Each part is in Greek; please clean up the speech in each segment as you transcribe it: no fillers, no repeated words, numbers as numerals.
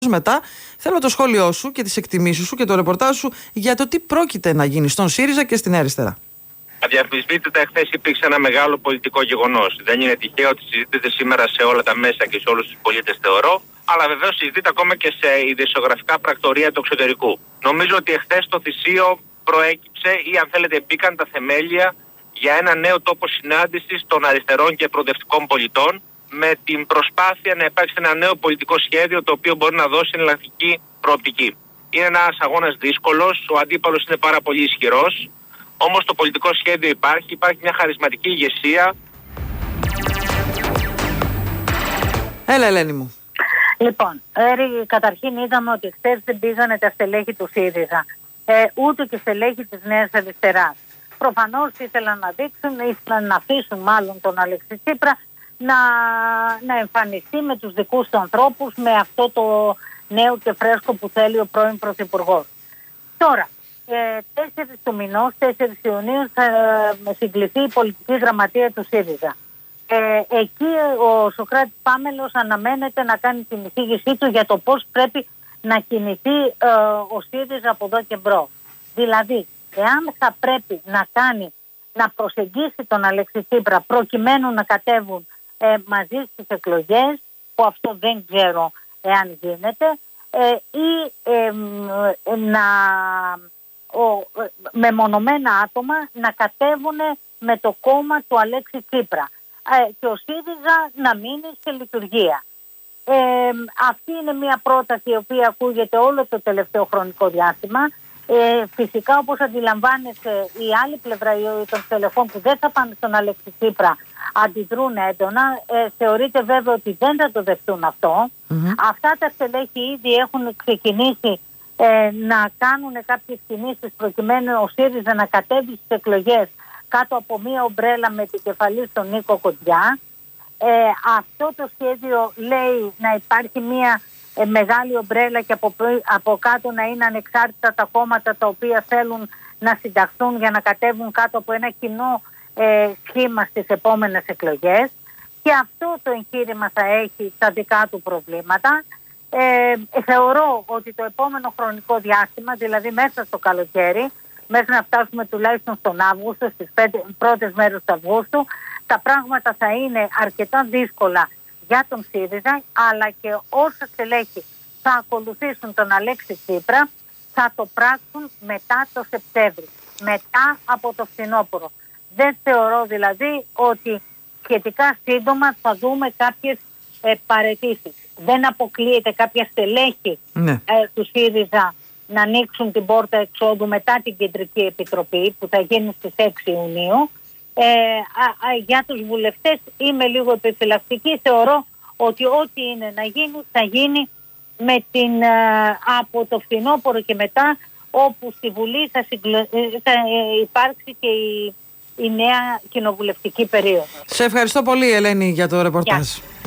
Μετά θέλω το σχόλιο σου και τις εκτιμήσεις σου και το ρεπορτάζ σου για το τι πρόκειται να γίνει στον ΣΥΡΙΖΑ και στην αριστερά. Αδιαφυσβήτητα, εχθές υπήρξε ένα μεγάλο πολιτικό γεγονός. Δεν είναι τυχαίο ότι συζητείται σήμερα σε όλα τα μέσα και σε όλους τους πολίτες, θεωρώ, αλλά βεβαίως συζητείται ακόμα και σε ειδησιογραφικά πρακτορία του εξωτερικού. Νομίζω ότι εχθές το θυσίο προέκυψε ή, αν θέλετε, μπήκαν τα θεμέλια για ένα νέο τόπο συνάντησης των αριστερών και προοδευτικών πολιτών, με την προσπάθεια να υπάρξει ένα νέο πολιτικό σχέδιο το οποίο μπορεί να δώσει εναλλακτική προοπτική. Είναι ένας αγώνας δύσκολος, ο αντίπαλος είναι πάρα πολύ ισχυρός, όμως το πολιτικό σχέδιο υπάρχει μια χαρισματική ηγεσία. Έλα, Ελένη μου. Λοιπόν, καταρχήν είδαμε ότι χθες δεν πήγανε τα στελέχη του ΣΥΡΙΖΑ, ούτε και στελέχη της Νέας Αριστεράς. Προφανώς ήθελαν να δείξουν, ήθελαν να αφήσουν μάλλον τον Αλέξη Τσίπρα να εμφανιστεί με τους δικούς του ανθρώπους, με αυτό το νέο και φρέσκο που θέλει ο πρώην Πρωθυπουργός. Τώρα, 4 του μηνός, 4 Ιουνίου, θα συγκληθεί η πολιτική γραμματεία του ΣΥΡΙΖΑ. Εκεί ο Σωκράτης Πάμελος αναμένεται να κάνει την εισήγησή του για το πώς πρέπει να κινηθεί ο ΣΥΡΙΖΑ από εδώ και μπρος. Δηλαδή, εάν θα πρέπει να προσεγγίσει τον Αλέξη Τσίπρα προκειμένου να κατέβουν μαζί στις εκλογές, που αυτό δεν ξέρω εάν γίνεται, ή μεμονωμένα άτομα να κατέβουν με το κόμμα του Αλέξη Τσίπρα και ο ΣΥΡΙΖΑ να μείνει σε λειτουργία. Αυτή είναι μια πρόταση η οποία ακούγεται όλο το τελευταίο χρονικό διάστημα. Φυσικά, όπως αντιλαμβάνεσαι, η άλλη πλευρά των στελεχών που δεν θα πάνε στον Αλέξη Τσίπρα αντιδρούν έντονα. Θεωρείται βέβαια ότι δεν θα το δεχτούν αυτό. Αυτά τα στελέχη ήδη έχουν ξεκινήσει να κάνουν κάποιες κινήσεις προκειμένου ο ΣΥΡΙΖΑ να κατέβει στις εκλογές κάτω από μία ομπρέλα με επικεφαλή στον Νίκο Κοντζιά. Αυτό το σχέδιο λέει να υπάρχει μία μεγάλη ομπρέλα και από κάτω να είναι ανεξάρτητα τα κόμματα τα οποία θέλουν να συνταχθούν για να κατέβουν κάτω από ένα κοινό σχήμα στις επόμενες εκλογές, και αυτό το εγχείρημα θα έχει τα δικά του προβλήματα. Θεωρώ ότι το επόμενο χρονικό διάστημα, δηλαδή μέσα στο καλοκαίρι, μέχρι να φτάσουμε τουλάχιστον στον Αύγουστο, στις πρώτες μέρες του Αυγούστου, τα πράγματα θα είναι αρκετά δύσκολα για τον ΣΥΡΙΖΑ, αλλά και όσα στελέχη θα ακολουθήσουν τον Αλέξη Τσίπρα θα το πράξουν μετά το Σεπτέμβρη, μετά από το φθινόπωρο. Δεν θεωρώ δηλαδή ότι σχετικά σύντομα θα δούμε κάποιες παραιτήσεις. Δεν αποκλείεται κάποια στελέχη του ΣΥΡΙΖΑ να ανοίξουν την πόρτα εξόδου μετά την Κεντρική Επιτροπή που θα γίνει στις 6 Ιουνίου. Για τους βουλευτές είμαι λίγο επιφυλακτική. Θεωρώ ότι ό,τι είναι να γίνει θα γίνει από το φθινόπωρο και μετά, όπου στη Βουλή θα υπάρξει και η νέα κοινοβουλευτική περίοδο. Σε ευχαριστώ πολύ, Ελένη, για το ρεπορτάζ.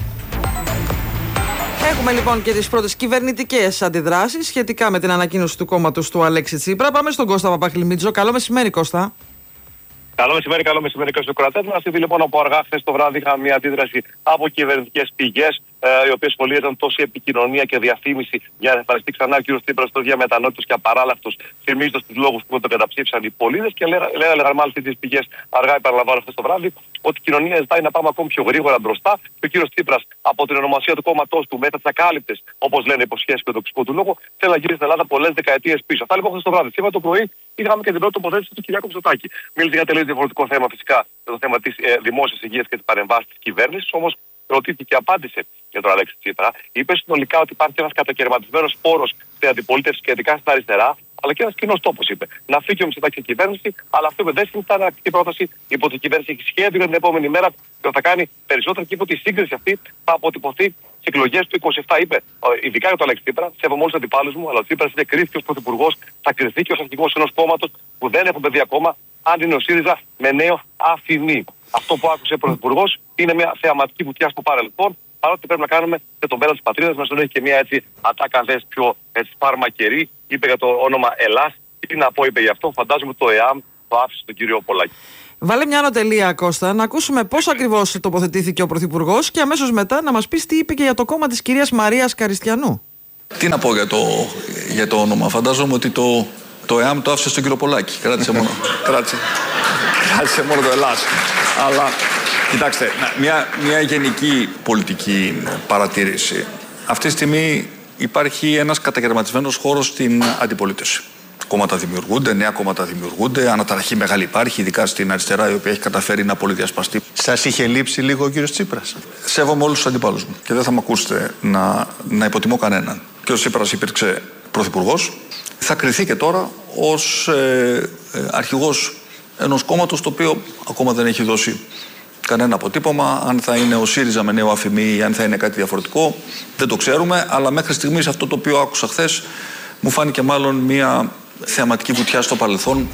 Έχουμε λοιπόν και τις πρώτες κυβερνητικές αντιδράσεις σχετικά με την ανακοίνωση του κόμματος του Αλέξη Τσίπρα. Πάμε στον Κώστα Παπαχλημίτζο. Καλό μεσημέρι, Κώστα. Καλό μεσημέρι και στους κρατές μας. Ήδη λοιπόν από αργά χθες το βράδυ είχαμε μια αντίδραση από κυβερνητικές πηγές, οι οποίες σχολίαζαν τόση επικοινωνία και διαφήμιση για να εμφανιστεί ξανά ο κ. Τσίπρας στο διαμετανόητος και απαράλλαχτος, θυμίζοντας τους λόγους που τον καταψήφισαν οι πολίτες. Και λέγανε μάλιστα τις πηγές, αργά επαναλαμβάνω χθες το βράδυ, ότι η κοινωνία ζητάει να πάμε ακόμη πιο γρήγορα μπροστά. Και ο κ. Τσίπρας, από την ονομασία του κόμματός του, μετά τις ακάλυπτες, όπως λένε, υποσχέσεις και το τοξικό του λόγο, θέλει να γυρίσει στην Ελλάδα πολλές δεκαετίες πίσω. Αυτά λοιπόν χθες το βράδυ. Σήμερα το πρωί είχαμε και την πρώτη τοποθέτηση του κ. Μητσοτάκη. Μίλησε για τελείως διαφορετικό θέμα, φυσικά, το θέμα της δημόσιας υγείας και της παρεμβάσης της κυβέρνησης. Όμως ρωτήθηκε και απάντησε για τον Αλέξη Τσίπρα. Είπε συνολικά ότι υπάρχει ένας κατακαιρματισμένος πόρος στην αντιπολίτευση και ειδικά στην αριστερά, αλλά και ένας κοινός τόπος, είπε. Να φύγει ο Μητσοτάκης η κυβέρνηση, αλλά αυτό δεν συνιστά ανακτική πρόταση. Είπε ότι η κυβέρνηση έχει σχέδιο για την επόμενη μέρα και θα κάνει περισσότερα, και είπε ότι η σύγκριση αυτή θα αποτυπωθεί στις εκλογές του 27. Είπε, ειδικά για τον Αλέξη Τσίπρα, σέβομαι όλους τους αντιπάλους μου, αλλά ο Τσίπρας είναι κρίθηκε ως πρωθυπουργός, θα κριθεί και ως αρχηγός ενός κόμματος που δεν έχουν παιδί ακόμα, αν είναι ο ΣΥΡΙΖΑ με νέο αφημί. Αυτό που άκουσε ο πρωθυπουργός είναι μια θεαματική βουτιά στο παρελθόν, παρότι πρέπει να κάνουμε και τον πέρα της πατρίδας μας. Τον έχει και μια έτσι ατάκα, αν θες, πιο φαρμακερή. Είπε για το όνομα Ελλάς. Τι να πω, είπε γι' αυτό. Φαντάζομαι το ΕΑΜ το άφησε τον κύριο Πολάκη. Βάλε μια ανωτελεία, Κώστα, να ακούσουμε πώς ακριβώς τοποθετήθηκε ο πρωθυπουργός και αμέσως μετά να μας πεις τι είπε και για το κόμμα της κυρίας Μαρίας Καριστιανού. Τι να πω για το όνομα. Φαντάζομαι ότι το ΕΑΜ το άφησε στον κύριο Πολάκη. Κράτησε μόνο το Ελλάς. Αλλά κοιτάξτε, μια γενική πολιτική παρατήρηση. Αυτή τη στιγμή υπάρχει ένας καταγερματισμένος χώρος στην αντιπολίτευση. Κόμματα δημιουργούνται, νέα κόμματα δημιουργούνται, αναταραχή μεγάλη υπάρχει, ειδικά στην αριστερά, η οποία έχει καταφέρει να πολυδιασπαστεί. Σας είχε λείψει λίγο ο κύριος Τσίπρας? Σέβομαι όλους τους αντιπάλους μου και δεν θα με ακούσετε να υποτιμώ κανέναν. Ο κύριος Τσίπρας υπήρξε πρωθυπουργός, θα κριθεί και τώρα ως αρχηγός ενός κόμματος το οποίο ακόμα δεν έχει δώσει κανένα αποτύπωμα. Αν θα είναι ο ΣΥΡΙΖΑ με νέο αφημί ή αν θα είναι κάτι διαφορετικό, δεν το ξέρουμε. Αλλά μέχρι στιγμής αυτό το οποίο άκουσα χθες μου φάνηκε μάλλον μια θεαματική βουτιά στο παρελθόν.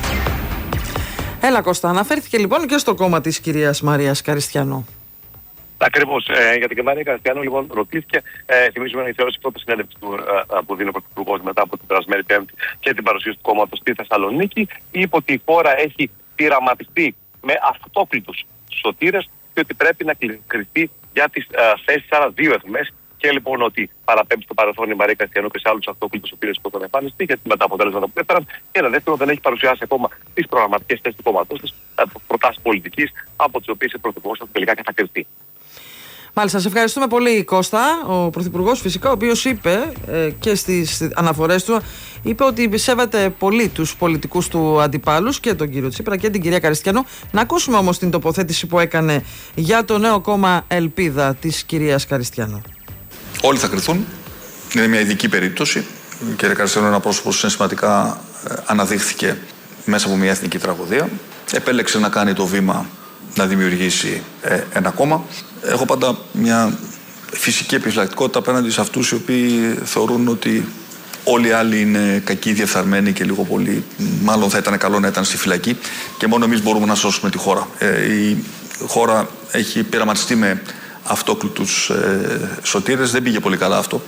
Έλα Κώστα, αναφέρθηκε λοιπόν και στο κόμμα της κυρίας Μαρίας Καριστιανού. Ακριβώς. Για την Μαρία Καριστιανού, λοιπόν, ρωτήθηκε. Θυμίζουμε η θεώρηση πρώτη συνέντευξη που δίνει ο Πρωθυπουργός μετά από την περασμένη Πέμπτη και την παρουσίαση του κόμματος στη Θεσσαλονίκη. Είπε ότι η χώρα έχει πειραματιστεί με αυτόκλητους σωτήρες και ότι πρέπει να κρυφτεί για τις θέσεις, άρα 2 αιχμές. Και λοιπόν ότι παραπέμπει στο παρελθόν η Μαρία Καριστιανού και σε άλλους αυτόκλητους σωτήρες που έχουν εμφανιστεί, γιατί με τα αποτέλεσματα που έφεραν. Και ένα δεύτερο, δεν έχει παρουσιάσει ακόμα τις προγραμματικές θέσεις του κόμματός της, προτάσεις πολιτικής, από τις οποίες η Πρωθυπουργός τελικά και θα κρυφτεί. Μάλιστα, σας ευχαριστούμε πολύ Κώστα. Ο Πρωθυπουργός φυσικά, ο οποίος είπε και στις αναφορές του, είπε ότι σέβεται πολύ τους πολιτικούς του αντιπάλους και τον κύριο Τσίπρα και την κυρία Καριστιανού. Να ακούσουμε όμως την τοποθέτηση που έκανε για το νέο κόμμα Ελπίδα της κυρίας Καριστιανού. Όλοι θα κριθούν. Είναι μια ειδική περίπτωση. Η κυρία Καριστιανού είναι ένα πρόσωπο που συναισθηματικά αναδείχθηκε μέσα από μια εθνική τραγωδία. Επέλεξε να κάνει το βήμα να δημιουργήσει ένα κόμμα. Έχω πάντα μια φυσική επιφυλακτικότητα απέναντι σε αυτούς οι οποίοι θεωρούν ότι όλοι οι άλλοι είναι κακοί, διεφθαρμένοι και λίγο πολύ. Μάλλον θα ήταν καλό να ήταν στη φυλακή και μόνο εμείς μπορούμε να σώσουμε τη χώρα. Η χώρα έχει πειραματιστεί με αυτόκλητους σωτήρες. Δεν πήγε πολύ καλά αυτό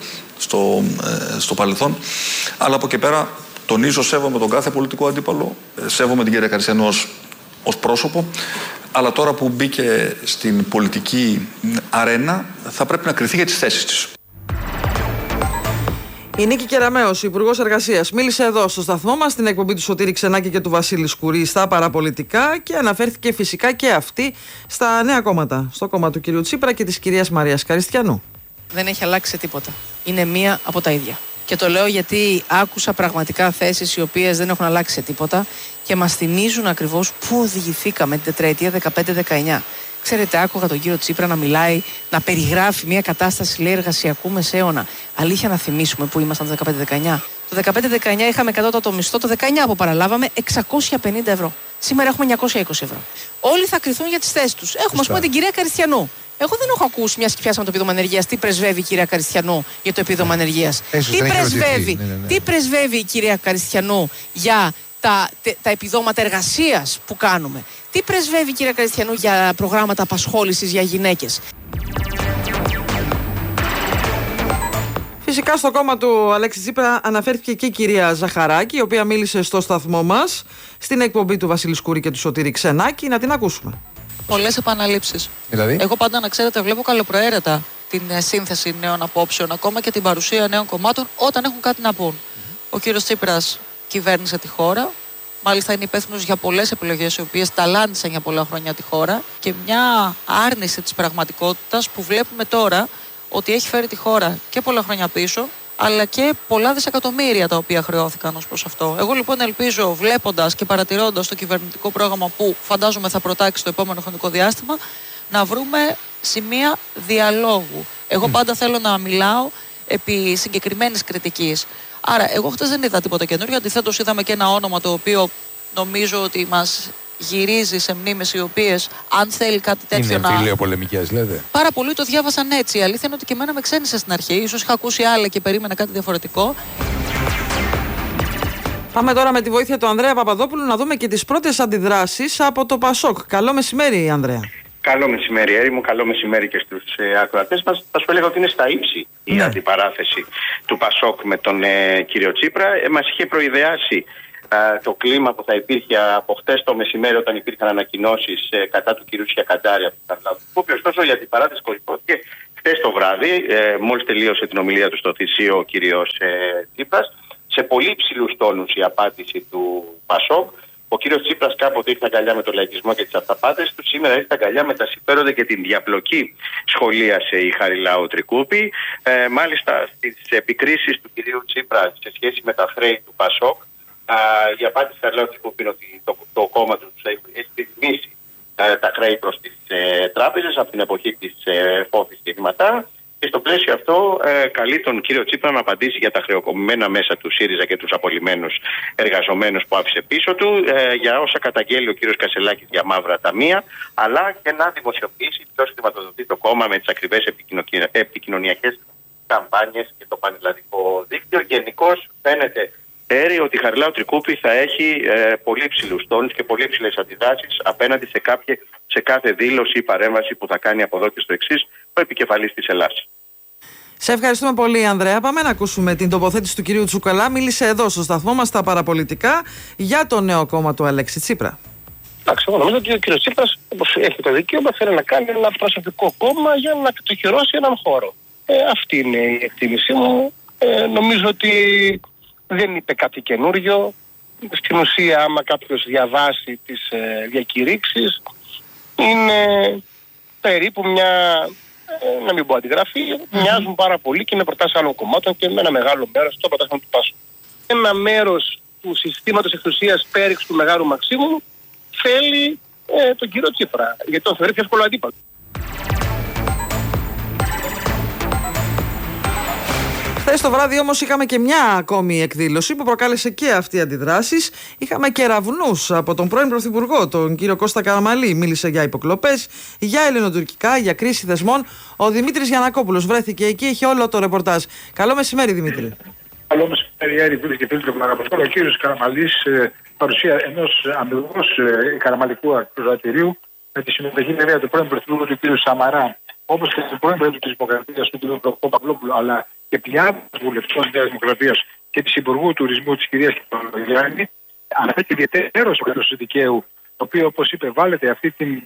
στο παρελθόν. Αλλά από εκεί πέρα τονίζω, σέβομαι τον κάθε πολιτικό αντίπαλο, σέβομαι την κυρία Καριστιανού ως πρόσωπο. Αλλά τώρα που μπήκε στην πολιτική αρένα θα πρέπει να κριθεί για τις θέσεις της. Η Νίκη Κεραμέως, Υπουργός Εργασίας, μίλησε εδώ στο σταθμό μας στην εκπομπή του Σωτήρη Ξενάκη και του Βασίλη Σκουρή στα παραπολιτικά και αναφέρθηκε φυσικά και αυτή στα νέα κόμματα. Στο κόμμα του κυρίου Τσίπρα και της κυρίας Μαρίας Καριστιανού. Δεν έχει αλλάξει τίποτα. Είναι μία από τα ίδια. Και το λέω γιατί άκουσα πραγματικά θέσεις οι οποίες δεν έχουν αλλάξει τίποτα και μας θυμίζουν ακριβώς πού οδηγηθήκαμε την τετραετία 15-19. Ξέρετε, άκουγα τον κύριο Τσίπρα να μιλάει, να περιγράφει μια κατάσταση, λέει, εργασιακού μεσαίωνα. Αλήθεια να θυμίσουμε πού ήμασταν το 15-19. Το 15-19 είχαμε κατώτατο μισθό, το 19 που παραλάβαμε 650 ευρώ. Σήμερα έχουμε 920 ευρώ. Όλοι θα κριθούν για τις θέσεις τους. Έχουμε, ας πούμε, την κυρία Καριστιανού. Εγώ δεν έχω ακούσει, μια και πιάσαμε το επίδομα ανεργίας, τι πρεσβεύει η κυρία Καριστιανού για το επίδομα ανεργίας. Τι πρεσβεύει η κυρία Καριστιανού για τα επιδόματα εργασίας που κάνουμε. Τι πρεσβεύει η κυρία Καριστιανού για προγράμματα απασχόλησης για γυναίκες. Φυσικά στο κόμμα του Αλέξη Τσίπρα αναφέρθηκε και η κυρία Ζαχαράκη, η οποία μίλησε στο σταθμό μας στην εκπομπή του Βασίλη Σκουρή και του Σωτήρη Ξενάκη. Να την ακούσουμε. Πολλές επαναλήψεις. Δηλαδή? Εγώ πάντα, να ξέρετε, βλέπω καλοπροαίρετα την σύνθεση νέων απόψεων, ακόμα και την παρουσία νέων κομμάτων όταν έχουν κάτι να πούν. Ο κύριος Τσίπρας κυβέρνησε τη χώρα. Μάλιστα είναι υπεύθυνος για πολλές επιλογές οι οποίες ταλάντισαν για πολλά χρόνια τη χώρα και μια άρνηση της πραγματικότητας που βλέπουμε τώρα ότι έχει φέρει τη χώρα και πολλά χρόνια πίσω, αλλά και πολλά δισεκατομμύρια τα οποία χρεώθηκαν ως προς αυτό. Εγώ λοιπόν ελπίζω, βλέποντας και παρατηρώντας το κυβερνητικό πρόγραμμα που φαντάζομαι θα προτάξει το επόμενο χρονικό διάστημα, να βρούμε σημεία διαλόγου. Εγώ πάντα θέλω να μιλάω επί συγκεκριμένης κριτικής. Άρα, εγώ χτες δεν είδα τίποτα καινούριο. Αντιθέτως, είδαμε και ένα όνομα το οποίο νομίζω ότι μας γυρίζει σε μνήμες οι οποίες, αν θέλει κάτι τέτοιο είναι φιλιοπολεμικές, λέτε. Πάρα πολλοί το διάβασαν έτσι. Η αλήθεια είναι ότι και εμένα με ξένησε στην αρχή. Ίσως είχα ακούσει άλλα και περίμενα κάτι διαφορετικό. Πάμε τώρα με τη βοήθεια του Ανδρέα Παπαδόπουλου να δούμε και τις πρώτες αντιδράσεις από το ΠΑΣΟΚ. Καλό μεσημέρι, Ανδρέα. Καλό μεσημέρι, Έρη μου. Καλό μεσημέρι και στους ακροατές μας. Θα σου έλεγα ότι είναι στα ύψη η αντιπαράθεση του ΠΑΣΟΚ με τον κύριο Τσίπρα. Μας είχε προειδεάσει το κλίμα που θα υπήρχε από χτες το μεσημέρι όταν υπήρχαν ανακοινώσεις κατά του κυρίου Σιακαντάρη από τον Καρλάου. Ο οποίος ωστόσο η αντιπαράθεση κορυφώθηκε Χθες το βράδυ, μόλις τελείωσε την ομιλία του στο Θησίο ο κύριος Τσίπρας, σε πολύ υψηλούς τόνους η απάντηση του Πασόκ. Ο κύριος Τσίπρας κάποτε ήρθε αγκαλιά με τον λαϊκισμό και τις αυταπάτες του. Σήμερα ήρθε αγκαλιά με τα συμφέροντα και την διαπλοκή, σχολίασε η Χαριλάου Τρικούπη. Μάλιστα στις επικρίσεις του κυρίου Τσίπρα σε σχέση με τα χρέη του Πασόκ, η απάντηση της Χαριλάου Τρικούπη είναι ότι το κόμμα του έχει ρυθμίσει τα χρέη προς τις τράπεζες από την εποχή της Φόβης και Δηματά. Και στο πλαίσιο αυτό καλεί τον κύριο Τσίπρα να απαντήσει για τα χρεοκοπημένα μέσα του ΣΥΡΙΖΑ και τους απολυμμένους εργαζομένους που άφησε πίσω του, για όσα καταγγέλει ο κύριος Κασελάκης για μαύρα ταμεία, αλλά και να δημοσιοποιήσει ποιος χρηματοδοτεί το κόμμα με τις ακριβές επικοινωνιακές καμπάνιες και το πανελλαδικό δίκτυο. Γενικώς φαίνεται ότι η Χαριλάου Τρικούπη θα έχει πολύ υψηλούς τόνους και πολύ υψηλές αντιδράσεις απέναντι σε κάθε δήλωση ή παρέμβαση που θα κάνει από εδώ και στο εξής ο επικεφαλής της Ελλάδας. Σε ευχαριστούμε πολύ, Ανδρέα. Πάμε να ακούσουμε την τοποθέτηση του κυρίου Τσουκαλά. Μίλησε εδώ στο σταθμό μας στα παραπολιτικά για το νέο κόμμα του Αλέξη Τσίπρα. Εντάξει, εγώ νομίζω ότι ο κ. Τσίπρας, όπως έχει το δικαίωμα, θέλει να κάνει ένα προσωπικό κόμμα για να κατοχυρώσει έναν χώρο. Αυτή είναι η εκτίμησή μου. Νομίζω ότι δεν είπε κάτι καινούριο. Στην ουσία, άμα κάποιος διαβάσει τις διακηρύξεις, είναι περίπου μια, να μην πω αντιγραφή, μοιάζουν πάρα πολύ και είναι προτάσεις άλλων κομμάτων και με ένα μεγάλο μέρος το προτάσεων του Πάσου. Ένα μέρος του συστήματος εξουσίας πέριξ του Μεγάλου Μαξίμου θέλει τον κύριο Τσίπρα, γιατί τον θεωρεί πιο εύκολο αντίπαλο. Χθες το βράδυ όμως είχαμε και μια ακόμη εκδήλωση που προκάλεσε και αυτή αντιδράσεις. Είχαμε κεραυνούς από τον πρώην Πρωθυπουργό, τον κύριο Κώστα Καραμαλή. Μίλησε για υποκλοπές, για ελληνοτουρκικά, για κρίση θεσμών. Ο Δημήτρης Γιαννακόπουλος βρέθηκε εκεί, είχε όλο το ρεπορτάζ. Καλό μεσημέρι, Δημήτρη. Καλό μεσημέρι, φίλοι και φίλοι του Παραπολιτικού. Ο κύριος Καραμαλής, παρουσία ενός αμυγός καραμαλικού ακροατηρίου, με τη συμμετοχή βέβαια του πρώην Πρωθυπουργού του κύριου Σαμαρά, όπως και του πρώην Πρόεδρου της Δημοκρατίας του κύριου Παπαγλόπουλου, αλλά και πλειάδες βουλευτών της Νέας Δημοκρατίας και της Υπουργού Τουρισμού της κυρίας Κυπρογιάννη, αναφέρει ιδιαίτερος ο κράτος του δικαίου, το οποίο, όπως είπε, βάλετε αυτή την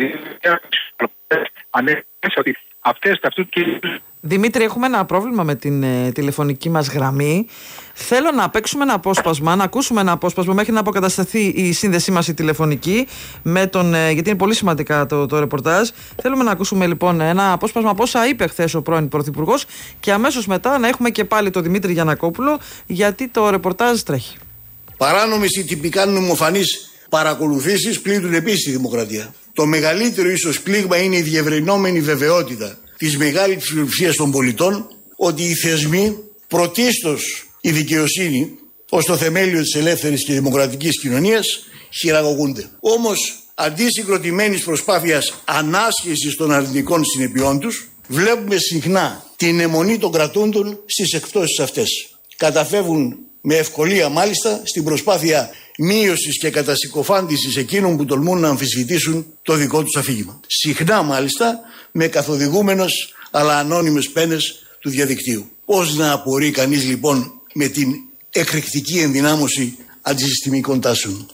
ότι αυτές αυτού του. Δημήτρη, έχουμε ένα πρόβλημα με την τηλεφωνική μας γραμμή. Θέλω να παίξουμε ένα απόσπασμα, να ακούσουμε ένα απόσπασμα μέχρι να αποκατασταθεί η σύνδεσή μας η τηλεφωνική, με τον, γιατί είναι πολύ σημαντικά το ρεπορτάζ. Θέλουμε να ακούσουμε λοιπόν ένα απόσπασμα από όσα είπε χθες ο πρώην Πρωθυπουργός και αμέσως μετά να έχουμε και πάλι τον Δημήτρη Γιαννακόπουλο, γιατί το ρεπορτάζ τρέχει. Παράνομες ή τυπικά νομοφανείς παρακολουθήσεις πλήττουν επίσης τη δημοκρατία. Το μεγαλύτερο ίσως πλήγμα είναι η διευρυνόμενη βεβαιότητα της μεγάλης πλειοψηφίας των πολιτών ότι οι θεσμοί, πρωτίστως η δικαιοσύνη, ως το θεμέλιο της ελεύθερης και δημοκρατικής κοινωνίας, χειραγωγούνται. Όμως, αντί συγκροτημένης προσπάθειας ανάσχεσης των αρνητικών συνεπειών τους, βλέπουμε συχνά την αιμονή των κρατούντων στις εκπτώσεις αυτές. Καταφεύγουν με ευκολία μάλιστα στην προσπάθεια μείωσης και κατασυκοφάντησης εκείνων που τολμούν να αμφισβητήσουν το δικό τους αφήγημα. Συχνά μάλιστα με καθοδηγούμενος αλλά ανώνυμες πένες του διαδικτύου. Πώς να απορεί κανείς λοιπόν με την εκρηκτική ενδυνάμωση αντισυστημικών τάσεων.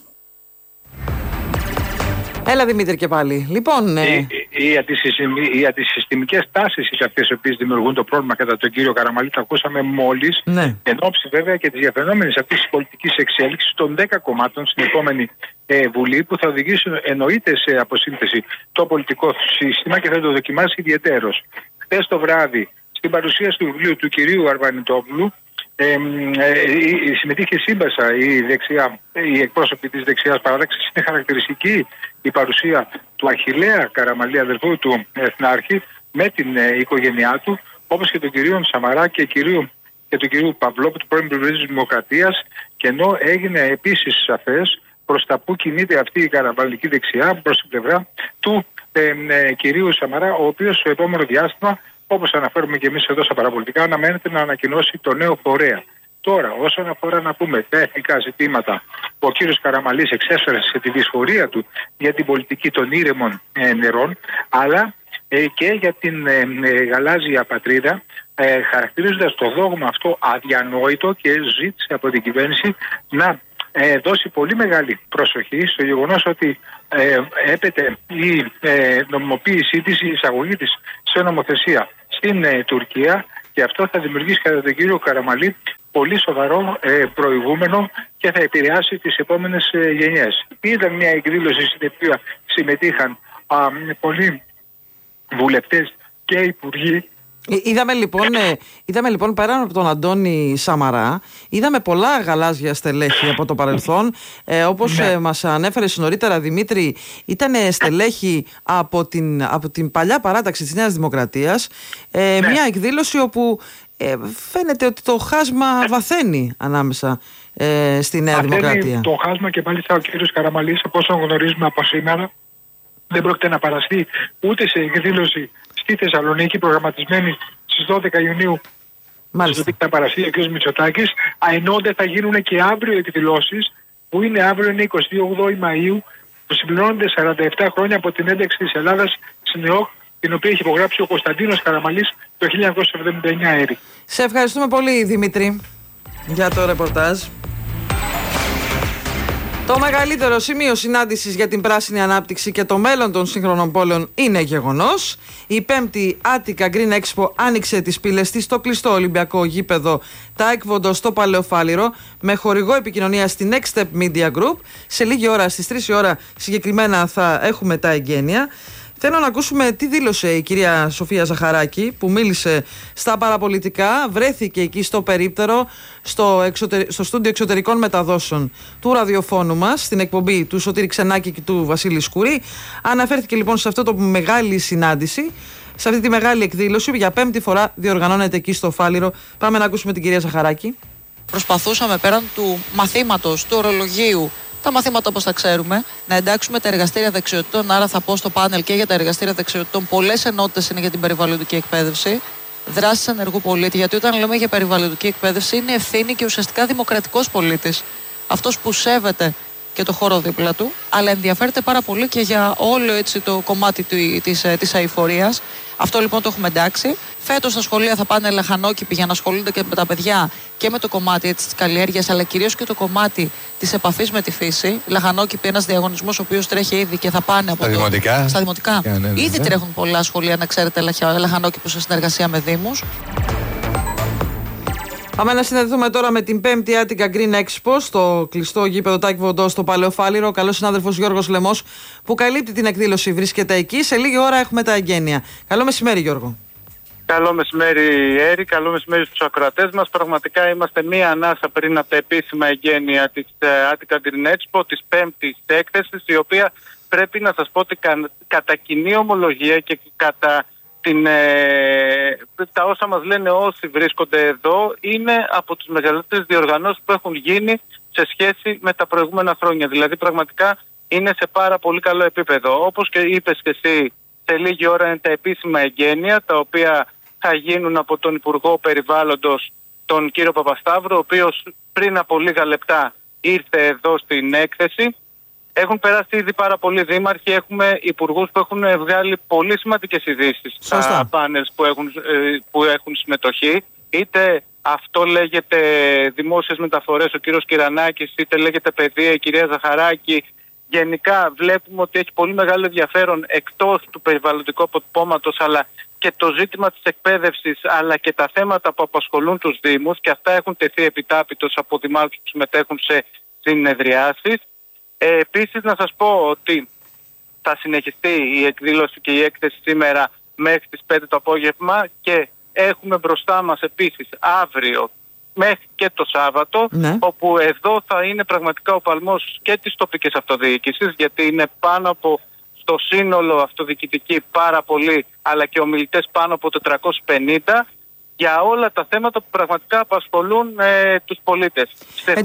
Έλα Δημήτρη και πάλι. Λοιπόν, οι αντισυστημικές τάσεις είναι αυτές οι οποίες δημιουργούν το πρόβλημα κατά τον κύριο Καραμαλή. Τα ακούσαμε μόλις, εν ώψη βέβαια και της διαφαινόμενης αυτής της πολιτικής εξέλιξης των 10 κομμάτων στην επόμενη Βουλή, που θα οδηγήσουν εννοείται σε αποσύνθεση το πολιτικό σύστημα και θα το δοκιμάσει ιδιαιτέρως. Χθες το βράδυ, στην παρουσίαση του βιβλίου του κυρίου Αρβανιτόπουλου, συμμετείχε σύμπασα οι εκπρόσωποι της δεξιάς παράταξης. Είναι χαρακτηριστική η παρουσία του Αχιλλέα Καραμαλή, αδελφού του Εθνάρχη, με την οικογένειά του, όπως και των κυρίων Σαμαρά και του κυρίου Παυλόπου, του πρώην Πρωθυπουργού της Δημοκρατίας, και ενώ έγινε επίσης σαφές προς τα που κινείται αυτή η καραμαλική δεξιά, προς την πλευρά του κυρίου Σαμαρά, ο οποίος στο επόμενο διάστημα, όπως αναφέρουμε και εμείς εδώ στα παραπολιτικά, αναμένεται να ανακοινώσει το νέο φορέα. Τώρα, όσον αφορά να πούμε τα εθνικά ζητήματα, ο κύριος Καραμαλής εξέφρασε τη δυσφορία του για την πολιτική των ήρεμων νερών, αλλά και για την γαλάζια πατρίδα, χαρακτηρίζοντας το δόγμα αυτό αδιανόητο, και ζήτησε από την κυβέρνηση να δώσει πολύ μεγάλη προσοχή στο γεγονός ότι έπεται η νομιμοποίησή της, η εισαγωγή της σε νομοθεσία στην Τουρκία, και αυτό θα δημιουργήσει κατά τον κύριο Καραμαλή πολύ σοβαρό προηγούμενο και θα επηρεάσει τις επόμενες γενιές. Είδα μια εκδήλωση στην οποία συμμετείχαν πολλοί βουλευτές και υπουργοί. Είδαμε λοιπόν πέραν από τον Αντώνη Σαμαρά, είδαμε πολλά γαλάζια στελέχη από το παρελθόν. Όπως μας ανέφερε νωρίτερα, Δημήτρη, ήταν στελέχη από την παλιά παράταξη της Νέας Δημοκρατίας. Μια εκδήλωση όπου φαίνεται ότι το χάσμα βαθαίνει ανάμεσα στη Νέα Δημοκρατία. Το χάσμα, και μάλιστα ο κύριος Καραμαλής, από όσο γνωρίζουμε από σήμερα, δεν πρόκειται να παραστεί ούτε σε εκδήλωση στη Θεσσαλονίκη, προγραμματισμένη στις 12 Ιουνίου. Μάλιστα. Θα παραστεί ο κ. Μητσοτάκης, ενώ δεν θα γίνουν και αύριο εκδηλώσεις, που είναι αύριο, είναι 28 Μαΐου, που συμπληρώνονται 47 χρόνια από την ένταξη της Ελλάδας στην ΕΟΚ, την οποία έχει υπογράψει ο Κωνσταντίνος Καραμαλής το 1979. Σε ευχαριστούμε πολύ, Δημήτρη, για το ρεπορτάζ. Το μεγαλύτερο σημείο συνάντησης για την πράσινη ανάπτυξη και το μέλλον των σύγχρονων πόλεων είναι γεγονός. Η 5η Attica Green Expo άνοιξε τις πύλες της στο κλειστό Ολυμπιακό γήπεδο Taekwondo στο Παλαιοφάλιρο, με χορηγό επικοινωνία στη Next Step Media Group. Σε λίγη ώρα, στις 3 η ώρα συγκεκριμένα, θα έχουμε τα εγγένεια. Θέλω να ακούσουμε τι δήλωσε η κυρία Σοφία Ζαχαράκη, που μίλησε στα παραπολιτικά, βρέθηκε εκεί στο περίπτερο, στο στούντιο εξωτερικών μεταδόσεων του ραδιοφώνου μας, στην εκπομπή του Σωτήρη Ξενάκη και του Βασίλη Σκουρή. Αναφέρθηκε λοιπόν σε αυτό το μεγάλη συνάντηση, σε αυτή τη μεγάλη εκδήλωση που για 5η φορά διοργανώνεται εκεί στο Φάληρο. Πάμε να ακούσουμε την κυρία Ζαχαράκη. Προσπαθούσαμε πέραν του μαθήματος, του ορολογίου, τα μαθήματα όπως τα ξέρουμε, να εντάξουμε τα εργαστήρια δεξιοτήτων. Άρα θα πω στο πάνελ και για τα εργαστήρια δεξιοτήτων. Πολλές ενότητες είναι για την περιβαλλοντική εκπαίδευση. Δράσεις ενεργού πολίτη. Γιατί όταν λέμε για περιβαλλοντική εκπαίδευση, είναι ευθύνη και ουσιαστικά δημοκρατικός πολίτης. Αυτός που σέβεται και το χώρο δίπλα του, αλλά ενδιαφέρεται πάρα πολύ και για όλο έτσι το κομμάτι της αειφορίας. Αυτό λοιπόν το έχουμε εντάξει. Φέτος στα σχολεία θα πάνε λαχανόκηποι για να ασχολούνται και με τα παιδιά και με το κομμάτι της καλλιέργειας, αλλά κυρίως και το κομμάτι της επαφής με τη φύση. Λαχανόκηποι, ένας διαγωνισμός ο οποίος τρέχει ήδη και θα πάνε από στα δημοτικά. Ήδη τρέχουν πολλά σχολεία, να ξέρετε, λαχανόκηπους σε συνεργασία με δήμους. Πάμε να συνδεθούμε τώρα με την 5η Attica Green Expo στο κλειστό γήπεδο Taekwondo στο Παλαιοφάληρο. Ο καλός συνάδελφος Γιώργος Λεμός, που καλύπτει την εκδήλωση, βρίσκεται εκεί. Σε λίγη ώρα έχουμε τα εγγένεια. Καλό μεσημέρι, Γιώργο. Καλό μεσημέρι, Έρη. Καλό μεσημέρι στους ακροατές μας. Πραγματικά είμαστε μία ανάσα πριν από τα επίσημα εγγένεια της Attica Green Expo, της 5ης έκθεσης, η οποία πρέπει να σας πω ότι κατά κοινή ομολογία και κατά τα όσα μας λένε όσοι βρίσκονται εδώ, είναι από τις μεγαλύτερες διοργανώσεις που έχουν γίνει σε σχέση με τα προηγούμενα χρόνια. Δηλαδή πραγματικά είναι σε πάρα πολύ καλό επίπεδο. Όπως και είπες και εσύ, σε λίγη ώρα είναι τα επίσημα εγγένεια, τα οποία θα γίνουν από τον Υπουργό Περιβάλλοντος, τον κύριο Παπασταύρου, ο οποίος πριν από λίγα λεπτά ήρθε εδώ στην έκθεση. Έχουν περάσει ήδη πάρα πολλοί δήμαρχοι, έχουμε υπουργούς που έχουν βγάλει πολύ σημαντικές ειδήσεις στα πάνελς που έχουν συμμετοχή. Είτε αυτό λέγεται δημόσιες μεταφορές, ο κύριος Κυρανάκης, είτε λέγεται παιδεία, η κυρία Ζαχαράκη. Γενικά βλέπουμε ότι έχει πολύ μεγάλο ενδιαφέρον, εκτός του περιβαλλοντικού αποτυπώματος, αλλά και το ζήτημα της εκπαίδευσης, αλλά και τα θέματα που απασχολούν τους δήμους, και αυτά έχουν τεθεί επιτάπητος από δημάρχους που συμμετέχουν σε συνεδριάσεις. Επίσης να σας πω ότι θα συνεχιστεί η εκδήλωση και η έκθεση σήμερα μέχρι τις 5 το απόγευμα, και έχουμε μπροστά μας επίσης αύριο μέχρι και το Σάββατο, όπου εδώ θα είναι πραγματικά ο παλμός και της τοπικής αυτοδιοίκησης, γιατί είναι πάνω από στο σύνολο αυτοδιοικητική πάρα πολύ, αλλά και ομιλητές πάνω από 450, για όλα τα θέματα που πραγματικά απασχολούν τους πολίτες. Εν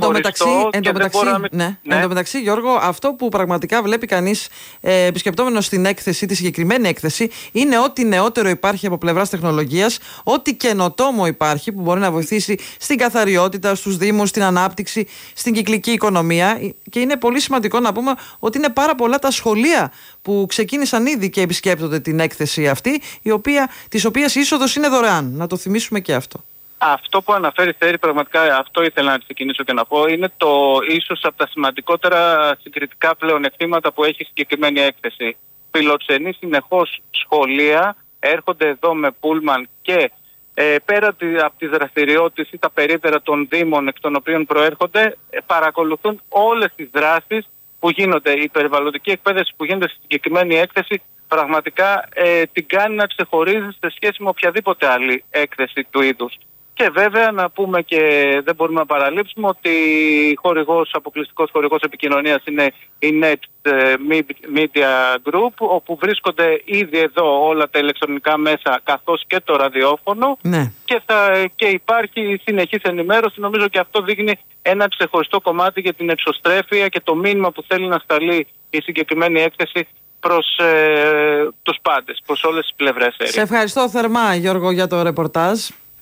τω μεταξύ, Γιώργο, αυτό που πραγματικά βλέπει κανείς επισκεπτόμενος στην έκθεση, τη συγκεκριμένη έκθεση, είναι ό,τι νεότερο υπάρχει από πλευράς τεχνολογίας, ό,τι καινοτόμο υπάρχει που μπορεί να βοηθήσει στην καθαριότητα, στους δήμους, στην ανάπτυξη, στην κυκλική οικονομία. Και είναι πολύ σημαντικό να πούμε ότι είναι πάρα πολλά τα σχολεία που ξεκίνησαν ήδη και επισκέπτονται την έκθεση αυτή, της οποίας η είσοδος είναι δωρεάν. Να το θυμίσουμε και αυτό. Αυτό που αναφέρει Θέρη, πραγματικά αυτό ήθελα να ξεκινήσω και να πω, είναι ίσως από τα σημαντικότερα συγκριτικά πλεονεκτήματα που έχει η συγκεκριμένη έκθεση. Φιλοξενεί συνεχώς σχολεία, έρχονται εδώ με πούλμαν και πέρα από τις δραστηριότητες ή τα περίπτερα των δήμων εκ των οποίων προέρχονται, παρακολουθούν όλες τις δράσεις που γίνονται. Η περιβαλλοντική εκπαίδευση που γίνεται στη συγκεκριμένη έκθεση πραγματικά την κάνει να ξεχωρίζει σε σχέση με οποιαδήποτε άλλη έκθεση του είδους. Και βέβαια να πούμε και δεν μπορούμε να παραλείψουμε ότι αποκλειστικός χορηγός επικοινωνίας είναι η Net Media Group, όπου βρίσκονται ήδη εδώ όλα τα ηλεκτρονικά μέσα καθώς και το ραδιόφωνο, ναι. και υπάρχει συνεχής ενημέρωση. Νομίζω και αυτό δείχνει ένα ξεχωριστό κομμάτι για την εξωστρέφεια και το μήνυμα που θέλει να σταλεί η συγκεκριμένη έκθεση προς τους πάντες, προς όλες τις πλευρές. Σε ευχαριστώ θερμά, Γιώργο, για το ρεπορτάζ.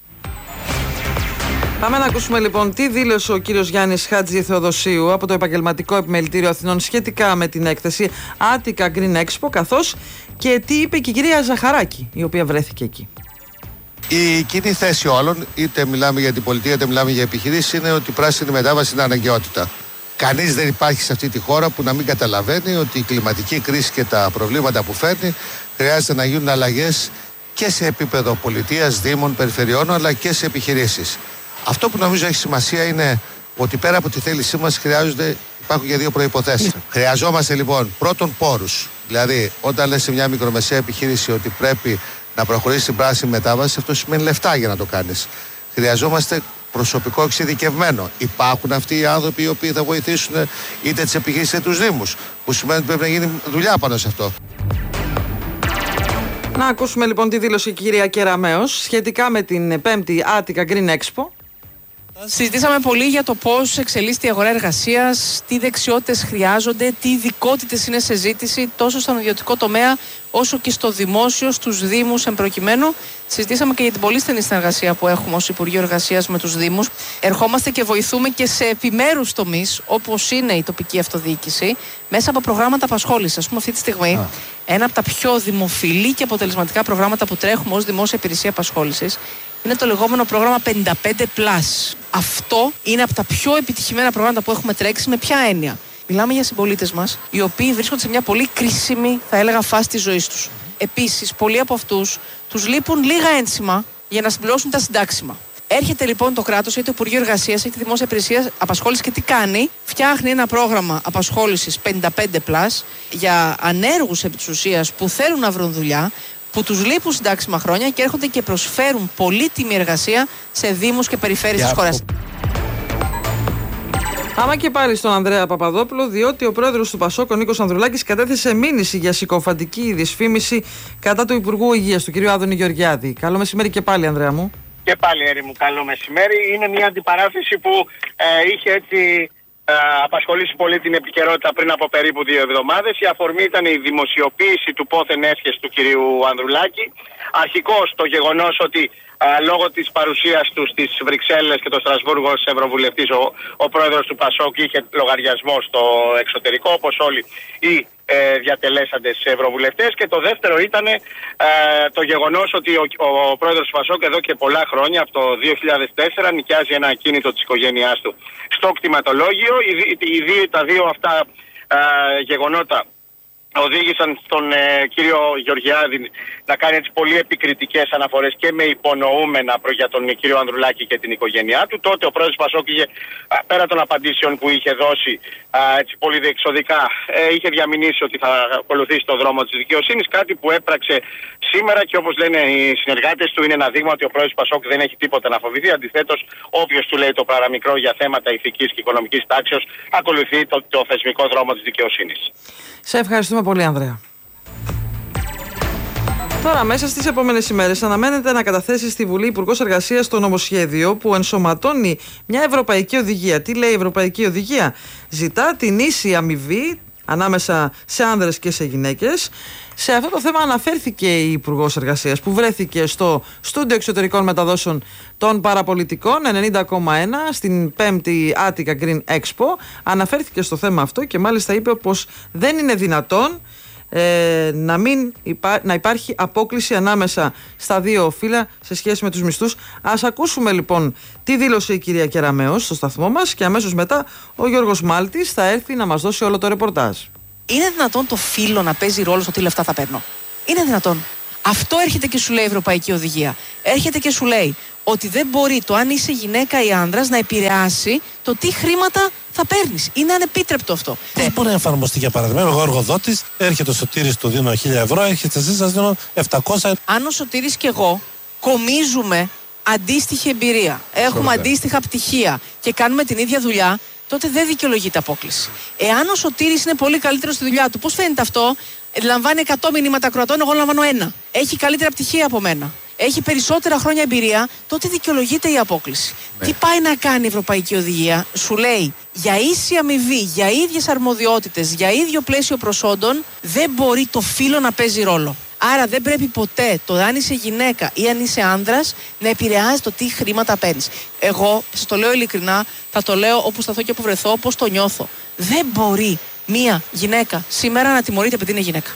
Πάμε να ακούσουμε λοιπόν τι δήλωσε ο κύριος Γιάννης Χάτζη Θεοδοσίου από το Επαγγελματικό Επιμελητήριο Αθηνών σχετικά με την έκθεση Attica Green Expo, καθώς και τι είπε και η κυρία Ζαχαράκη, η οποία βρέθηκε εκεί. Η κοινή θέση όλων, είτε μιλάμε για την πολιτεία είτε μιλάμε για επιχειρήσεις, είναι ότι η πράσινη μετάβαση είναι αναγκαιότητα. Κανείς δεν υπάρχει σε αυτή τη χώρα που να μην καταλαβαίνει ότι η κλιματική κρίση και τα προβλήματα που φέρνει χρειάζεται να γίνουν αλλαγές και σε επίπεδο πολιτείας, δήμων, περιφερειών, αλλά και σε επιχειρήσεις. Αυτό που νομίζω έχει σημασία είναι ότι πέρα από τη θέλησή μας υπάρχουν και δύο προϋποθέσεις. Χρειαζόμαστε λοιπόν πρώτον πόρους. Δηλαδή, όταν λες σε μια μικρομεσαία επιχείρηση ότι πρέπει να προχωρήσει στην πράσινη μετάβαση, αυτό σημαίνει λεφτά για να το κάνεις. Χρειαζόμαστε προσωπικό εξειδικευμένο. Υπάρχουν αυτοί οι άνθρωποι οι οποίοι θα βοηθήσουν είτε τις επιχειρήσεις είτε τους δήμους, που σημαίνει ότι πρέπει να γίνει δουλειά πάνω σε αυτό. Να ακούσουμε λοιπόν τι δήλωσε η κυρία Κεραμέως σχετικά με την 5η Attica Green Expo. Συζητήσαμε πολύ για το πώς εξελίσσεται η αγορά εργασίας, τι δεξιότητες χρειάζονται, τι ειδικότητες είναι σε ζήτηση τόσο στον ιδιωτικό τομέα όσο και στο δημόσιο, στους Δήμους εμπροκειμένου. Συζητήσαμε και για την πολύ στενή συνεργασία που έχουμε ως Υπουργείο Εργασίας με τους Δήμους. Ερχόμαστε και βοηθούμε και σε επιμέρους τομείς, όπως είναι η τοπική αυτοδιοίκηση, μέσα από προγράμματα απασχόλησης. Ας πούμε, αυτή τη στιγμή, ένα από τα πιο δημοφιλή και αποτελεσματικά προγράμματα που τρέχουμε ως δημόσια υπηρεσία απασχόλησης είναι το λεγόμενο πρόγραμμα 55+. Αυτό είναι από τα πιο επιτυχημένα προγράμματα που έχουμε τρέξει. Με ποια έννοια? Μιλάμε για συμπολίτες μας, οι οποίοι βρίσκονται σε μια πολύ κρίσιμη, θα έλεγα, φάση της ζωής τους. Επίσης, πολλοί από αυτούς τους λείπουν λίγα ένσημα για να συμπληρώσουν τα συντάξιμα. Έρχεται λοιπόν το κράτος, είτε το Υπουργείο Εργασίας, είτε τη Δημόσια Υπηρεσία Απασχόλησης, και τι κάνει? Φτιάχνει ένα πρόγραμμα απασχόλησης 55+, για ανέργους επί της ουσίας που θέλουν να βρουν δουλειά, που τους λείπουν συντάξιμα χρόνια και έρχονται και προσφέρουν πολύτιμη εργασία σε δήμους και περιφέρειες της χώρας. Άμα και πάλι στον Ανδρέα Παπαδόπουλο, διότι ο πρόεδρος του ΠΑΣΟΚ, ο Νίκος Ανδρουλάκης, κατέθεσε μήνυση για συκοφαντική δυσφήμιση κατά του Υπουργού Υγείας, του κ. Άδωνη Γεωργιάδη. Καλό μεσημέρι και πάλι, Ανδρέα μου. Και πάλι, Έρη μου, καλό μεσημέρι. Είναι μια αντιπαράθεση που είχε έτσι απασχολήσει πολύ την επικαιρότητα πριν από περίπου 2 εβδομάδες. Η αφορμή ήταν η δημοσιοποίηση του πόθεν έσχες του κυρίου Ανδρουλάκη. Αρχικώς το γεγονός ότι λόγω της παρουσίας του στις Βρυξέλλες και το Στρασβούργο ως Ευρωβουλευτής ο πρόεδρος του ΠΑΣΟΚ είχε λογαριασμό στο εξωτερικό, όπως όλοι οι διατελέσαντες ευρωβουλευτές. Και το δεύτερο ήταν το γεγονός ότι ο πρόεδρος του ΠΑΣΟΚ εδώ και πολλά χρόνια, από το 2004, νοικιάζει ένα ακίνητο της οικογένειάς του στο κτηματολόγιο. Τα δύο αυτά γεγονότα οδήγησαν στον κύριο Γεωργιάδη να κάνει έτσι πολύ επικριτικές αναφορές και με υπονοούμενα για τον κύριο Ανδρουλάκη και την οικογένειά του. Τότε ο πρόεδρος Πασόκ είχε, πέρα των απαντήσεων που είχε δώσει έτσι πολύ διεξοδικά, είχε διαμηνήσει ότι θα ακολουθήσει το δρόμο της δικαιοσύνης, κάτι που έπραξε σήμερα και όπως λένε οι συνεργάτες του είναι ένα δείγμα ότι ο πρόεδρος Πασόκ δεν έχει τίποτα να φοβηθεί. Αντιθέτως, όποιος του λέει το παραμικρό για θέματα ηθικής και οικονομικής τάξεως ακολουθεί το θεσμικό δρόμο της δικαιοσύνης. Σε ευχαριστούμε πολύ, Ανδρέα. Τώρα, μέσα στις επόμενες ημέρες, αναμένεται να καταθέσει στη Βουλή Υπουργός Εργασίας το νομοσχέδιο που ενσωματώνει μια ευρωπαϊκή οδηγία. Τι λέει η ευρωπαϊκή οδηγία? Ζητά την ίση αμοιβή ανάμεσα σε άνδρες και σε γυναίκες. Σε αυτό το θέμα αναφέρθηκε η Υπουργός Εργασίας, που βρέθηκε στο Στούντιο Εξωτερικών Μεταδόσεων των Παραπολιτικών 90,1 στην 5η Attica Green Expo. Αναφέρθηκε στο θέμα αυτό και μάλιστα είπε πως δεν είναι δυνατόν να υπάρχει απόκλιση ανάμεσα στα δύο φύλλα σε σχέση με τους μισθούς. Ας ακούσουμε λοιπόν τι δήλωσε η κυρία Κεραμέως στο σταθμό μας και αμέσως μετά ο Γιώργος Μάλτης θα έρθει να μας δώσει όλο το ρεπορτάζ. Είναι δυνατόν το φύλλο να παίζει ρόλο στο τι λεφτά θα παίρνω? Είναι δυνατόν? Αυτό έρχεται και σου λέει η Ευρωπαϊκή Οδηγία. Έρχεται και σου λέει ότι δεν μπορεί το αν είσαι γυναίκα ή άνδρας να επηρεάσει το τι χρήματα θα παίρνεις. Είναι ανεπίτρεπτο αυτό. Δεν μπορεί να εφαρμοστεί, για παράδειγμα. Εγώ εργοδότης, έρχεται ο Σωτήρης, του δίνω 1.000 ευρώ, έρχεται εσύ, σας δίνω 700. Αν ο Σωτήρης και εγώ κομίζουμε αντίστοιχη εμπειρία, έχουμε αντίστοιχα πτυχία και κάνουμε την ίδια δουλειά, τότε δεν δικαιολογείται απόκληση. Εάν ο Σωτήρης είναι πολύ καλύτερο στη δουλειά του, πώς φαίνεται αυτό? Λαμβάνει 100 μηνύματα ακροατών, εγώ λαμβάνω 1. Έχει καλύτερα πτυχία από μένα. Έχει περισσότερα χρόνια εμπειρία, τότε δικαιολογείται η απόκληση. Τι πάει να κάνει η Ευρωπαϊκή Οδηγία? Σου λέει για ίση αμοιβή, για ίδιες αρμοδιότητες, για ίδιο πλαίσιο προσόντων, δεν μπορεί το φύλο να παίζει ρόλο. Άρα δεν πρέπει ποτέ το αν είσαι γυναίκα ή αν είσαι άνδρας να επηρεάζει το τι χρήματα παίρνεις. Εγώ, σας το λέω ειλικρινά, θα το λέω όπου σταθώ και όπου βρεθώ, όπως το νιώθω. Δεν μπορεί μία γυναίκα σήμερα να τιμωρείται επειδή είναι γυναίκα.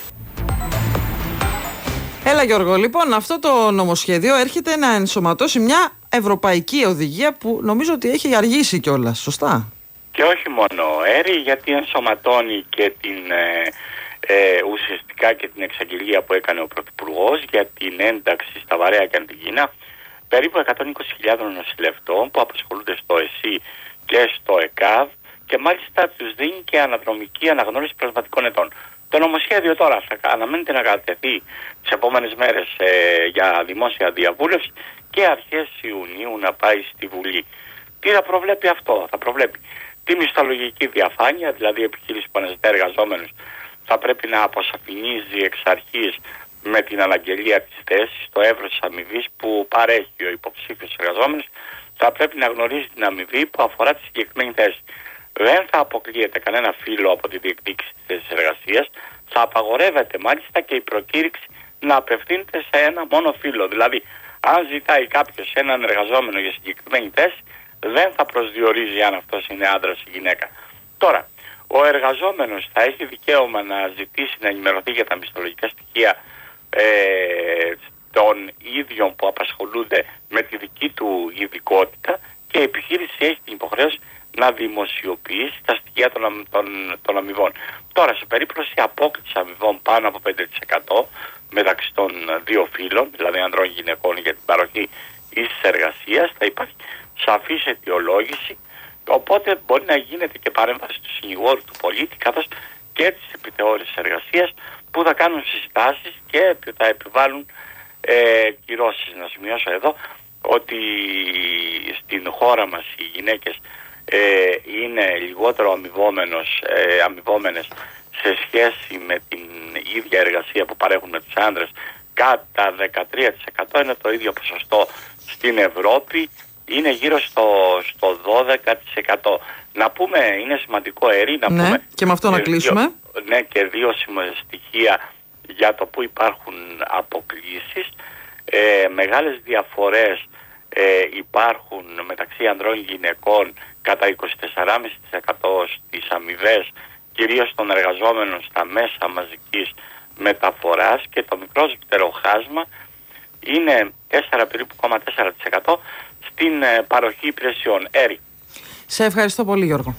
Έλα Γιώργο, λοιπόν, αυτό το νομοσχέδιο έρχεται να ενσωματώσει μια ευρωπαϊκή οδηγία που νομίζω ότι έχει αργήσει κιόλας, σωστά? Και όχι μόνο, Έρη, γιατί ενσωματώνει και την ουσιαστικά και την εξαγγελία που έκανε ο Πρωθυπουργός για την ένταξη στα βαρέα και αντιγύνα περίπου 120.000 νοσηλευτών που απασχολούνται στο ΕΣΥ και στο ΕΚΑΒ και μάλιστα τους δίνει και αναδρομική αναγνώριση πνευματικών ετών. Το νομοσχέδιο τώρα θα αναμένεται να κατατεθεί τις επόμενες μέρες για δημόσια διαβούλευση και αρχές Ιουνίου να πάει στη Βουλή. Τι θα προβλέπει αυτό? Θα προβλέπει τη μισθολογική διαφάνεια, δηλαδή η επιχείρηση που αναζητά εργαζόμενους θα πρέπει να αποσαφηνίζει εξ αρχής με την αναγγελία της θέσης το εύρος της αμοιβής που παρέχει ο υποψήφιος εργαζόμενος, θα πρέπει να γνωρίζει την αμοιβή που αφορά τη συγκεκριμένη θέση. Δεν θα αποκλείεται κανένα φύλο από τη διεκδίκηση της θέσης εργασίας, θα απαγορεύεται μάλιστα και η προκήρυξη να απευθύνεται σε ένα μόνο φύλο. Δηλαδή, αν ζητάει κάποιος έναν εργαζόμενο για συγκεκριμένη θέση, δεν θα προσδιορίζει αν αυτός είναι άντρας ή γυναίκα. Τώρα, ο εργαζόμενος θα έχει δικαίωμα να ζητήσει να ενημερωθεί για τα μισθολογικά στοιχεία των ίδιων που απασχολούνται με τη δική του ειδικότητα και η επιχείρηση έχει την υποχρέωση να δημοσιοποιήσει τα στοιχεία των αμοιβών. Τώρα, σε περίπτωση απόκλησης αμοιβών πάνω από 5% μεταξύ των δύο φύλων, δηλαδή ανδρών και γυναικών για την παροχή ίσης εργασίας, θα υπάρχει σαφής αιτιολόγηση. Οπότε μπορεί να γίνεται και παρέμβαση του συνηγόρου του πολίτη καθώς και της επιτεώρησης εργασίας που θα κάνουν συστάσεις και θα επιβάλλουν κυρώσεις. Να σημειώσω εδώ ότι στην χώρα μας οι γυναίκες είναι λιγότερο αμοιβόμενες σε σχέση με την ίδια εργασία που παρέχουν με τους άντρες. Κατά 13% είναι το ίδιο ποσοστό στην Ευρώπη. Είναι γύρω στο 12%. Να πούμε, είναι σημαντικό, Έρη, να πούμε... Και με αυτό να κλείσουμε. Και δύο στοιχεία για το που υπάρχουν αποκλήσεις. Μεγάλες διαφορές υπάρχουν μεταξύ ανδρών και γυναικών κατά 24,5% στις αμοιβές, κυρίως των εργαζόμενων στα μέσα μαζικής μεταφοράς, και το μικρότερο χάσμα είναι 4,4% στην παροχή υπηρεσιών. Έρη. Σε ευχαριστώ πολύ, Γιώργο.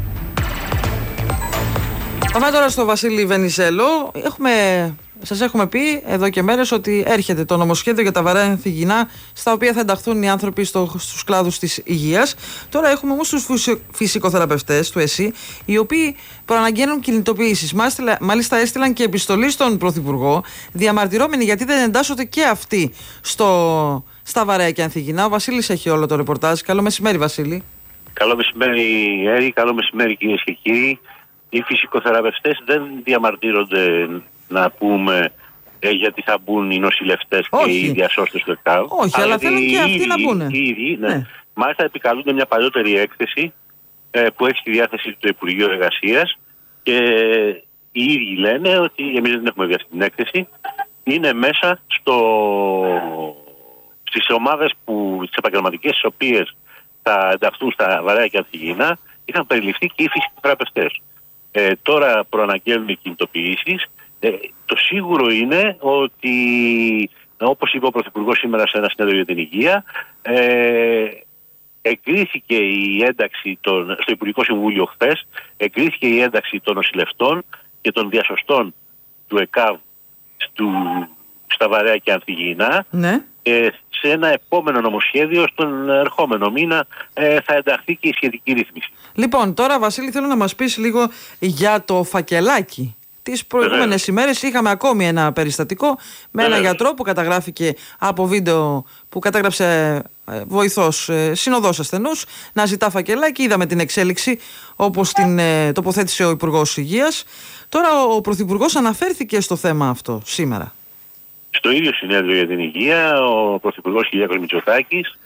Πάμε τώρα στο Βασίλη Βενιζέλο. Σας έχουμε πει εδώ και μέρες ότι έρχεται το νομοσχέδιο για τα βαρέα ανθυγιεινά, στα οποία θα ενταχθούν οι άνθρωποι στους κλάδους της υγείας. Τώρα έχουμε όμως τους φυσικοθεραπευτές του ΕΣΥ, οι οποίοι προαναγγέλνουν κινητοποιήσεις. Μάλιστα έστειλαν και επιστολή στον Πρωθυπουργό, διαμαρτυρόμενοι γιατί δεν εντάσσονται και αυτοί στα βαρέα και ανθυγιεινά. Ο Βασίλης έχει όλο το ρεπορτάζ. Καλό μεσημέρι, Βασίλη. Καλό μεσημέρι, Έρη. Καλό μεσημέρι, κυρίες και κύριοι. Οι φυσικοθεραπευτές δεν διαμαρτύρονται, να πούμε, γιατί θα μπουν οι νοσηλευτές και οι διασώστες του ΕΚΑΒ. Όχι, αλλά θέλουν και αυτοί να μπουν. Ναι. Μάλιστα επικαλούνται μια παλιότερη έκθεση που έχει στη διάθεση του Υπουργείου Εργασίας και οι ίδιοι λένε ότι εμείς δεν έχουμε δει αυτή την έκθεση. Είναι μέσα στις ομάδες τις επαγγελματικές, τις οποίες θα ενταχθούν στα βαρέα και ανθυγιεινά, είχαν περιληφθεί και οι φυσικοθεραπευτές. Τώρα προαναγγέλνουν οι κινητοποιήσεις. Το σίγουρο είναι ότι, όπως είπε ο Πρωθυπουργός σήμερα σε ένα συνέδριο για την υγεία, εγκρίθηκε η ένταξη στο Υπουργικό Συμβούλιο χθες, εγκρίθηκε η ένταξη των νοσηλευτών και των διασωστών του ΕΚΑΒ στα Βαρέα και Ανθυγιεινά. Ναι. Σε ένα επόμενο νομοσχέδιο στον ερχόμενο μήνα θα ενταχθεί και η σχετική ρύθμιση. Λοιπόν, τώρα Βασίλη θέλω να μας πεις λίγο για το φακελάκι. Τις προηγούμενες ημέρες είχαμε ακόμη ένα περιστατικό με έναν γιατρό που καταγράφηκε από βίντεο που κατάγραψε βοηθός συνοδός ασθενούς να ζητά φακελάκι. Είδαμε την εξέλιξη όπως την τοποθέτησε ο Υπουργός Υγείας. Τώρα ο Πρωθυπουργός αναφέρθηκε στο θέμα αυτό σήμερα. Στο ίδιο συνέδριο για την υγεία, ο Πρωθυπουργός Κυριάκος Μητσοτάκης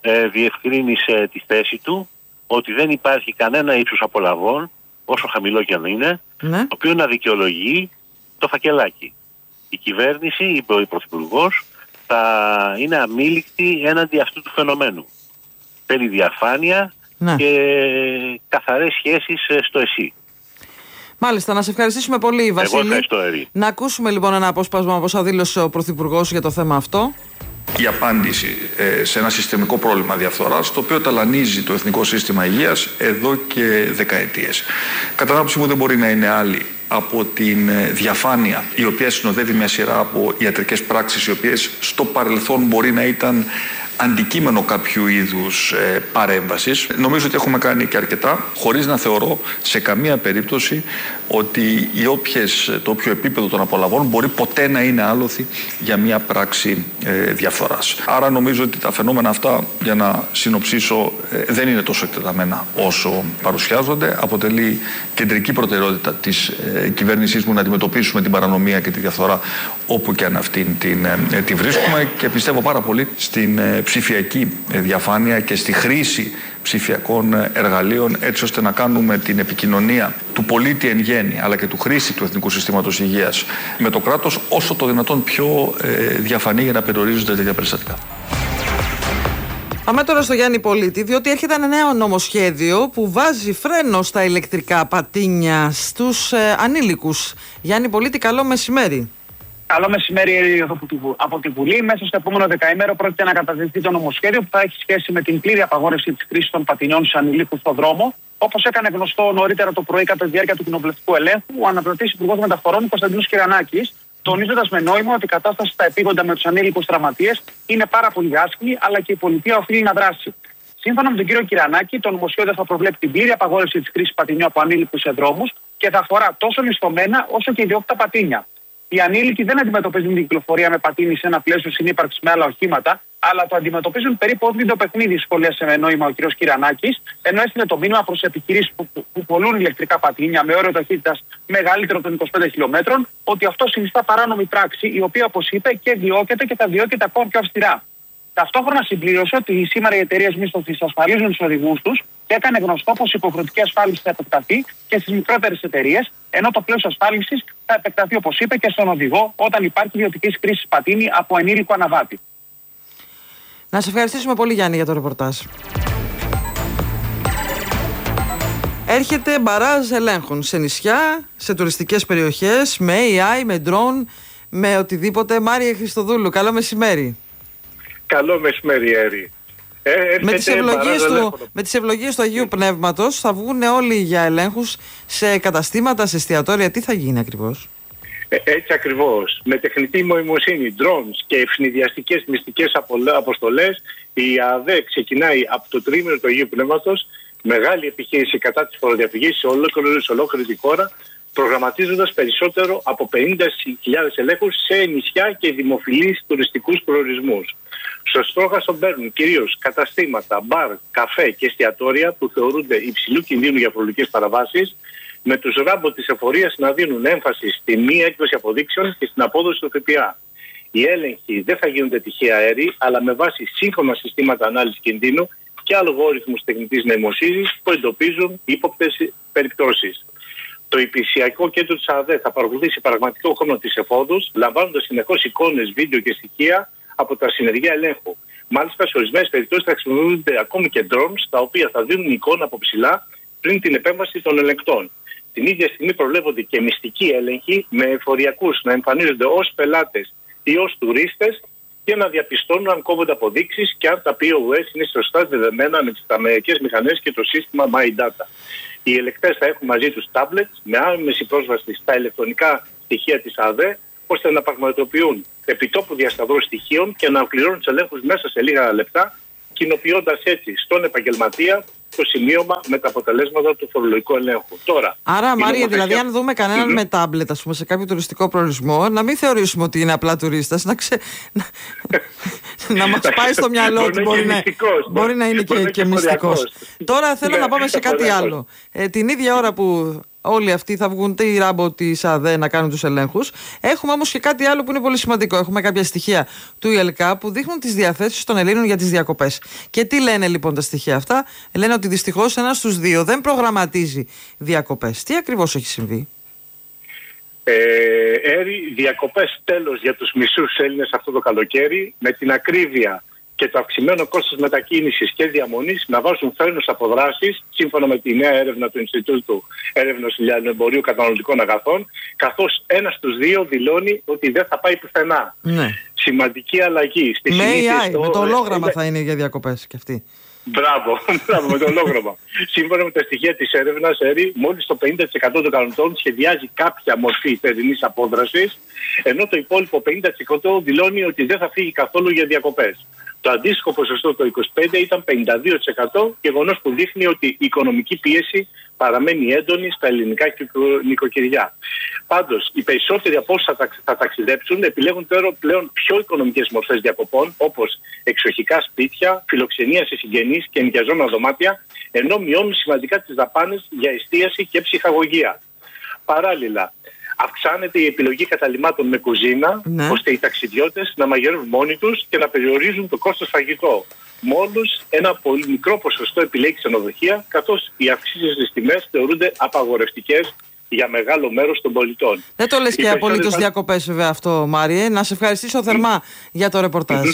διευκρίνησε τη θέση του ότι δεν υπάρχει κανένα ύψος απολαβών, όσο χαμηλό και αν είναι, το οποίο να δικαιολογεί το φακελάκι. Η κυβέρνηση, είπε ο Πρωθυπουργός, θα είναι αμήλικτη έναντι αυτού του φαινομένου. Θέλει διαφάνεια και καθαρές σχέσεις στο ΕΣΥ. Μάλιστα, να σε ευχαριστήσουμε πολύ, Βασίλη. Εγώ ευχαριστώ, Ερή. Να ακούσουμε λοιπόν ένα απόσπασμα από όσα δήλωσε ο Πρωθυπουργός για το θέμα αυτό. Η απάντηση σε ένα συστημικό πρόβλημα διαφθοράς, το οποίο ταλανίζει το Εθνικό Σύστημα Υγείας εδώ και δεκαετίες. Κατά την άποψή μου δεν μπορεί να είναι άλλη από την διαφάνεια, η οποία συνοδεύει μια σειρά από ιατρικές πράξεις, οι οποίες στο παρελθόν μπορεί να ήταν αντικείμενο κάποιου είδους παρέμβασης. Νομίζω ότι έχουμε κάνει και αρκετά, χωρίς να θεωρώ σε καμία περίπτωση ότι το όποιο επίπεδο των απολαβών μπορεί ποτέ να είναι άλοθη για μια πράξη διαφθοράς. Άρα νομίζω ότι τα φαινόμενα αυτά, για να συνοψίσω, δεν είναι τόσο εκτεταμένα όσο παρουσιάζονται. Αποτελεί κεντρική προτεραιότητα της κυβέρνησής μου να αντιμετωπίσουμε την παρανομία και τη διαφθορά όπου και αν αυτήν τη βρίσκουμε, και πιστεύω πάρα πολύ στην ψηφιακή διαφάνεια και στη χρήση ψηφιακών εργαλείων, έτσι ώστε να κάνουμε την επικοινωνία του πολίτη εν γέννη αλλά και του χρήστη του Εθνικού Συστήματος Υγείας με το κράτος όσο το δυνατόν πιο διαφανή, για να περιορίζονται τέτοια περιστατικά. Πάμε τώρα στο Γιάννη Πολίτη, διότι έρχεται ένα νέο νομοσχέδιο που βάζει φρένο στα ηλεκτρικά πατίνια στους ανήλικους. Γιάννη Πολίτη, καλό μεσημέρι. Καλό μεσημέρι από τη Βουλή. Μέσα στο επόμενο δεκαήμερο πρόκειται να καταδεχθεί το νομοσχέδιο που θα έχει σχέση με την πλήρη απαγόρευση της χρήσης των πατινιών στους ανηλίκους στον δρόμο. Όπως έκανε γνωστό νωρίτερα το πρωί κατά τη διάρκεια του κοινοβουλευτικού ελέγχου, ο αναπληρωτής Υπουργός Μεταφορών Κωνσταντίνος Κυρανάκης, τονίζοντας με νόημα ότι η κατάσταση στα επίγοντα με τους ανήλικους τραυματίες είναι πάρα πολύ άσχημη, αλλά και η πολιτεία οφείλει να δράσει. Σύμφωνα με τον κύριο Κυρανάκη, το νομοσχέδιο θα προβλέπει την πλήρη απαγόρευση της χρήσης πατινιών από ανήλικους σε δρόμους και θα αφορά τόσο λησφωμένα όσο και ιδιόκτητα πατίνια. Οι ανήλικοι δεν αντιμετωπίζουν την κυκλοφορία με πατίνι σε ένα πλαίσιο συνύπαρξης με άλλα οχήματα, αλλά το αντιμετωπίζουν περίπου ως βιντεοπαιχνίδι, σχολίασε με νόημα ο κ. Κυρανάκης, ενώ έστειλε το μήνυμα προς επιχειρήσεις που πολλούν ηλεκτρικά πατίνια με όριο ταχύτητας μεγαλύτερο των 25 χιλιόμετρων, ότι αυτό συνιστά παράνομη πράξη, η οποία, όπως είπε, και διώκεται και θα διώκεται ακόμα πιο αυστηρά. Ταυτόχρονα συμπλήρωσε ότι σήμερα οι εταιρείες μίσθωσης ασφαλίζουν τους οδηγούς τους και έκανε γνωστό πως η υποχρεωτική ασφάλιση θα επεκταθεί και στις μικρότερες εταιρείες, ενώ το πλαίσιο ασφάλισης θα επεκταθεί, όπως είπε, και στον οδηγό όταν υπάρχει ιδιωτική χρήση πατίνι από ενήλικο αναβάτη. Να σε ευχαριστήσουμε πολύ, Γιάννη, για το ρεπορτάζ. Έρχεται μπαράζ ελέγχων σε νησιά, σε τουριστικές περιοχές, με AI, με drone, με οτιδήποτε. Μάρια Χριστοδούλου, καλό μεσημέρι. Καλό μεσημέρι, Έρη. Με τις ευλογίες του Αγίου Πνεύματος θα βγουν όλοι για ελέγχους σε καταστήματα, σε εστιατόρια. Τι θα γίνει ακριβώς? Έτσι ακριβώς. Με τεχνητή νοημοσύνη, drones και ευνηδιαστικές μυστικές αποστολές, η ΑΔΕ ξεκινάει από το τρίμηνο του Αγίου Πνεύματος μεγάλη επιχείρηση κατά της φοροδιαφυγής σε ολόκληρη τη χώρα, προγραμματίζοντας περισσότερο από 50.000 ελέγχους σε νησιά και δημοφιλείς τουριστικούς προορισμούς. Στο στόχαστρο μπαίνουν κυρίως καταστήματα, μπαρ, καφέ και εστιατόρια που θεωρούνται υψηλού κινδύνου για φορολογικές παραβάσεις, με τους ράμπο της εφορίας να δίνουν έμφαση στη μη έκδοση αποδείξεων και στην απόδοση του ΦΠΑ. Οι έλεγχοι δεν θα γίνονται τυχαία αέροι, αλλά με βάση σύγχρονα συστήματα ανάλυσης κινδύνου και αλγόριθμους τεχνητής νοημοσύνης που εντοπίζουν ύποπτες περιπτώσεις. Το υπηρεσιακό κέντρο της ΑΔΕ θα παρακολουθήσει πραγματικό χρόνο της εφόδους, λαμβάνοντας συνεχώς εικόνες, βίντεο και στοιχεία από τα συνεργεία ελέγχου. Μάλιστα, σε ορισμένες περιπτώσεις θα χρησιμοποιούνται ακόμη και drones, τα οποία θα δίνουν εικόνα από ψηλά πριν την επέμβαση των ελεγκτών. Την ίδια στιγμή προβλέπονται και μυστικοί έλεγχοι με εφοριακούς να εμφανίζονται ως πελάτες ή ως τουρίστες και να διαπιστώνουν αν κόβονται αποδείξεις και αν τα POS είναι σωστά δεδομένα με τις ταμειακές μηχανές και το σύστημα MyData. Οι ελεγκτές θα έχουν μαζί τους tablets με άμεση πρόσβαση στα ηλεκτρονικά στοιχεία της ΑΔΕ, ώστε να πραγματοποιούν επιτόπου διασταυρών στοιχείων και να ολοκληρώνουν τους ελέγχους μέσα σε λίγα λεπτά, κοινοποιώντας έτσι στον επαγγελματία το σημείωμα με τα αποτελέσματα του φορολογικού ελέγχου. Τώρα, άρα, Μάρια, δηλαδή, αν δούμε κανέναν με τάμπλετ, ας πούμε, σε κάποιο τουριστικό προορισμό, να μην θεωρήσουμε ότι είναι απλά τουρίστας, να μας πάει στο μυαλό ότι μπορεί να είναι και μυστικός. Τώρα θέλω να πάμε σε κάτι άλλο. Την ίδια ώρα που όλοι αυτοί θα βγουν τη ράμπο της ΑΔΕ να κάνουν τους ελέγχους, έχουμε όμως και κάτι άλλο που είναι πολύ σημαντικό. Έχουμε κάποια στοιχεία του ΙΕΛΚΑ που δείχνουν τις διαθέσεις των Ελλήνων για τις διακοπές. Και τι λένε λοιπόν τα στοιχεία αυτά? Λένε ότι δυστυχώς 1 στους 2 δεν προγραμματίζει διακοπές. Τι ακριβώς έχει συμβεί? Διακοπές τέλος για τους μισούς Έλληνες αυτό το καλοκαίρι, με την ακρίβεια και το αυξημένο κόστος μετακίνησης και διαμονής να βάζουν φρένους αποδράσεις, σύμφωνα με τη νέα έρευνα του Ινστιτούτου Έρευνας Λιανεμπορίου Καταναλωτικών Αγαθών, καθώς 1 στους 2 δηλώνει ότι δεν θα πάει πουθενά. Ναι. Σημαντική αλλαγή. Με AI, με το ολόγραμμα θα είναι για διακοπές και αυτή. Μπράβο, με το ολόγραμμα. Σύμφωνα με τα στοιχεία της έρευνας, μόλις το 50% των καταναλωτών σχεδιάζει κάποια μορφή θερινής απόδρασης, ενώ το υπόλοιπο 50% δηλώνει ότι δεν θα φύγει καθόλου για διακοπές. Το αντίστοιχο ποσοστό το 25% ήταν 52%, γεγονός που δείχνει ότι η οικονομική πίεση παραμένει έντονη στα ελληνικά νοικοκυριά. Πάντως, οι περισσότεροι από όσους θα ταξιδέψουν επιλέγουν τώρα πλέον πιο οικονομικές μορφές διακοπών, όπως εξοχικά σπίτια, φιλοξενία σε συγγενείς και ενοικιαζόμενα δωμάτια, ενώ μειώνουν σημαντικά τις δαπάνες για εστίαση και ψυχαγωγία. Παράλληλα, αυξάνεται η επιλογή καταλυμάτων με κουζίνα, ώστε οι ταξιδιώτες να μαγειρεύουν μόνοι τους και να περιορίζουν το κόστος φαγητό. Μόλις ένα πολύ μικρό ποσοστό επιλέγει ξενοδοχεία, καθώς οι αυξήσεις στις τιμές θεωρούνται απαγορευτικές για μεγάλο μέρος των πολιτών. Δεν το λες και απολύτως διακοπές, βέβαια, αυτό, Μάριε. Να σε ευχαριστήσω θερμά για το ρεπορτάζ.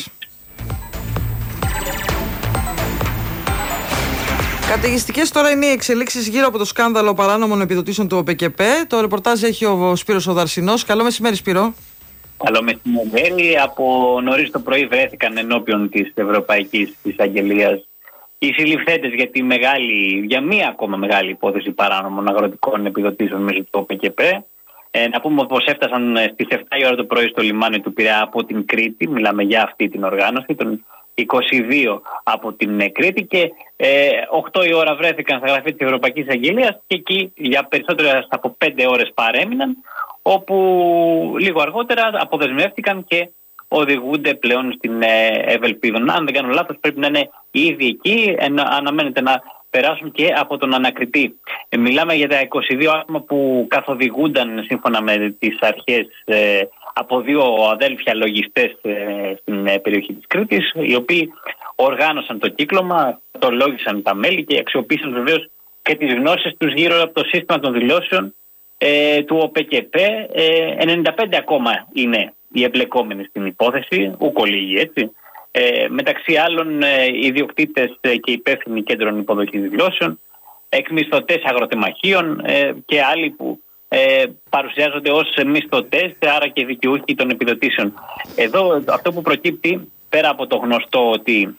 Καταιγιστικές τώρα είναι οι εξελίξεις γύρω από το σκάνδαλο παράνομων επιδοτήσεων του ΟΠΕΚΕΠΕ. Το ρεπορτάζ έχει ο Σπύρος ο Δαρσινός. Καλό μεσημέρι, Σπύρο. Καλό μεσημέρι. Από νωρίς το πρωί βρέθηκαν ενώπιον της Ευρωπαϊκής Εισαγγελίας οι συλληφθέντες για μία ακόμα μεγάλη υπόθεση παράνομων αγροτικών επιδοτήσεων μέσω του ΟΠΕΚΕΠΕ. Να πούμε πως έφτασαν στις 7 η ώρα το πρωί στο λιμάνι του Πειραιά από την Κρήτη. Μιλάμε για αυτή την οργάνωση, τον 22 από την Κρήτη, και 8 η ώρα βρέθηκαν στα γραφεία της Ευρωπαϊκής Αγγελίας και εκεί για περισσότερες από 5 ώρες παρέμειναν, όπου λίγο αργότερα αποδεσμεύτηκαν και οδηγούνται πλέον στην Ευελπίδων. Αν δεν κάνω λάθος, πρέπει να είναι ήδη εκεί, αναμένεται να περάσουν και από τον ανακριτή. Μιλάμε για τα 22 άτομα που καθοδηγούνταν σύμφωνα με τις αρχές από 2 αδέλφια λογιστές στην περιοχή της Κρήτης, οι οποίοι οργάνωσαν το κύκλωμα, το λόγισαν τα μέλη και αξιοποίησαν βεβαίως και τις γνώσεις τους γύρω από το σύστημα των δηλώσεων του ΟΠΕΚΕΠΕ. 95 ακόμα είναι οι εμπλεκόμενοι στην υπόθεση, ούκο λίγοι, έτσι. Μεταξύ άλλων ιδιοκτήτες και υπεύθυνοι κέντρων υποδοχής δηλώσεων, εκμισθωτές αγροτεμαχίων και άλλοι που παρουσιάζονται ως μισθωτές, άρα και δικαιούχοι των επιδοτήσεων. Εδώ αυτό που προκύπτει, πέρα από το γνωστό ότι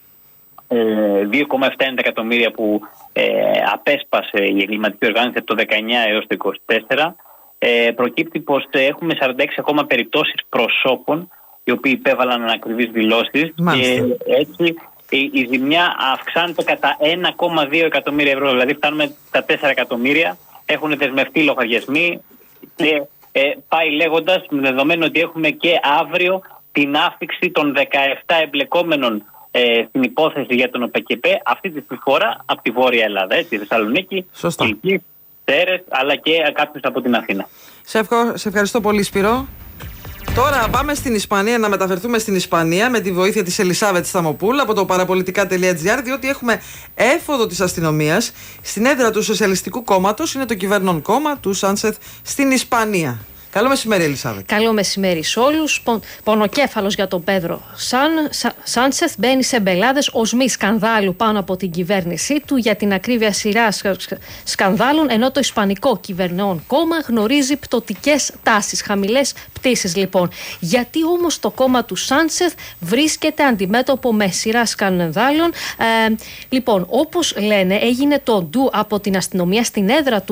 2,7 εκατομμύρια που απέσπασε η εγκληματική οργάνωση από το 19 έως το 24, προκύπτει πως έχουμε 46 ακόμα περιπτώσεις προσώπων οι οποίοι υπέβαλαν ανακριβείς δηλώσεις, και έτσι η ζημιά αυξάνεται κατά 1,2 εκατομμύρια ευρώ, δηλαδή φτάνουμε τα 4 εκατομμύρια, έχουν δεσμευτεί λογαριασμοί και πάει λέγοντας, με δεδομένο ότι έχουμε και αύριο την άφιξη των 17 εμπλεκόμενων στην υπόθεση για τον ΟΠΕΚΕΠΕ, αυτή τη φορά από τη Βόρεια Ελλάδα, τη Θεσσαλονίκη, Κιλκή, Τέρες, αλλά και κάποιους από την Αθήνα. Σε ευχαριστώ πολύ, Σπύρο. Τώρα πάμε στην Ισπανία, να μεταφερθούμε στην Ισπανία με τη βοήθεια της Ελισάβετ Σταμοπούλ από το παραπολιτικά.gr, διότι έχουμε έφοδο της αστυνομίας στην έδρα του Σοσιαλιστικού Κόμματος, είναι το κυβερνών κόμμα του Σάντσεθ στην Ισπανία. Καλό μεσημέρι, Ελισάβετ. Καλό μεσημέρι σε όλους. Πονοκέφαλος για τον Πέδρο Σάντσεθ μπαίνει σε μπελάδες ως μη σκανδάλου πάνω από την κυβέρνησή του, για την ακρίβεια σειρά σκανδάλων, ενώ το Ισπανικό Κυβερνών Κόμμα γνωρίζει πτωτικές τάσεις, χαμηλές πτήσεις λοιπόν. Γιατί όμως το κόμμα του Σάντσεθ βρίσκεται αντιμέτωπο με σειρά σκανδάλων? Λοιπόν, όπως λένε, έγινε το ντου από την αστυνομία στην έδρα του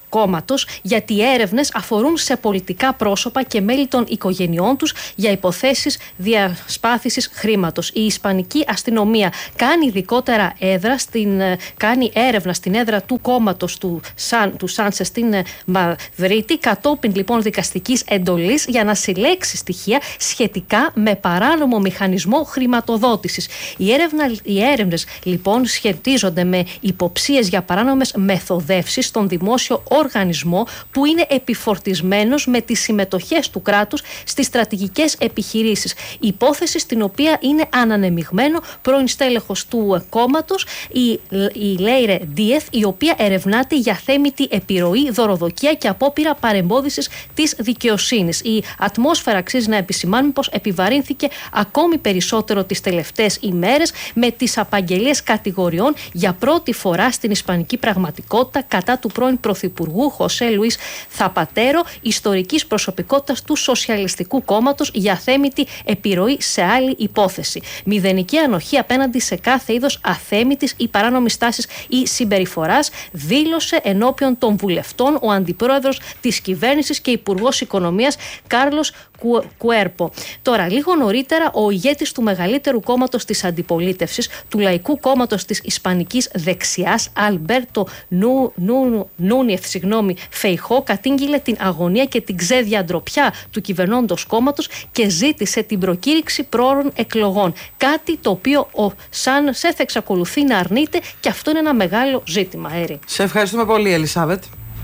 κόμματος, γιατί οι έρευνες αφορούν σε πολιτικά πρόσωπα και μέλη των οικογενειών τους για υποθέσεις διασπάθησης χρήματος. Η Ισπανική αστυνομία κάνει ειδικότερα κάνει έρευνα στην έδρα του κόμματος του Σάντσες στην Μαδρίτη, κατόπιν λοιπόν δικαστικής εντολής για να συλλέξει στοιχεία σχετικά με παράνομο μηχανισμό χρηματοδότησης. Οι έρευνες λοιπόν σχετίζονται με υποψίες για παράνομες μεθοδεύσεις στον δημόσιο οργανισμό που είναι επιφορτισμένος με τις συμμετοχές του κράτους στις στρατηγικές επιχειρήσεις. Υπόθεση στην οποία είναι ανανεμιγμένο πρώην στέλεχος του κόμματος, η Λέιρε Ντίεθ, η οποία ερευνάται για θέμητη επιρροή, δωροδοκία και απόπειρα παρεμπόδισης της δικαιοσύνης. Η ατμόσφαιρα, αξίζει να επισημάνουμε, πως επιβαρύνθηκε ακόμη περισσότερο τις τελευταίες ημέρες με τις απαγγελίες κατηγοριών για πρώτη φορά στην ισπανική πραγματικότητα κατά του πρώην Πρωθυπουργού Χωσέ Λουίς Θαπατέρο, ιστορικής προσωπικότητας του Σοσιαλιστικού Κόμματος, για θέμητη επιρροή σε άλλη υπόθεση. Μηδενική ανοχή απέναντι σε κάθε είδος αθέμητης ή παράνομης τάσης ή συμπεριφοράς, δήλωσε ενώπιον των βουλευτών ο αντιπρόεδρος της κυβέρνησης και υπουργός οικονομίας Κάρλος Κουέρπο. Τώρα, λίγο νωρίτερα, ο ηγέτης του μεγαλύτερου κόμματος της αντιπολίτευσης, του Λαϊκού Κόμματος της Ισπανικής Δεξιάς, Αλμπέρτο Νούνιεθ Φεϊχώ, κατήγγειλε την αγωνία και την ξέδια ντροπιά του κυβερνώντος κόμματος και ζήτησε την προκήρυξη πρόωρων εκλογών. Κάτι το οποίο ο Σάντσεθ εξακολουθεί να αρνείται, και αυτό είναι ένα μεγάλο ζήτημα. Έρη. Σε ευχαριστούμε πολύ, Ελισάβετ.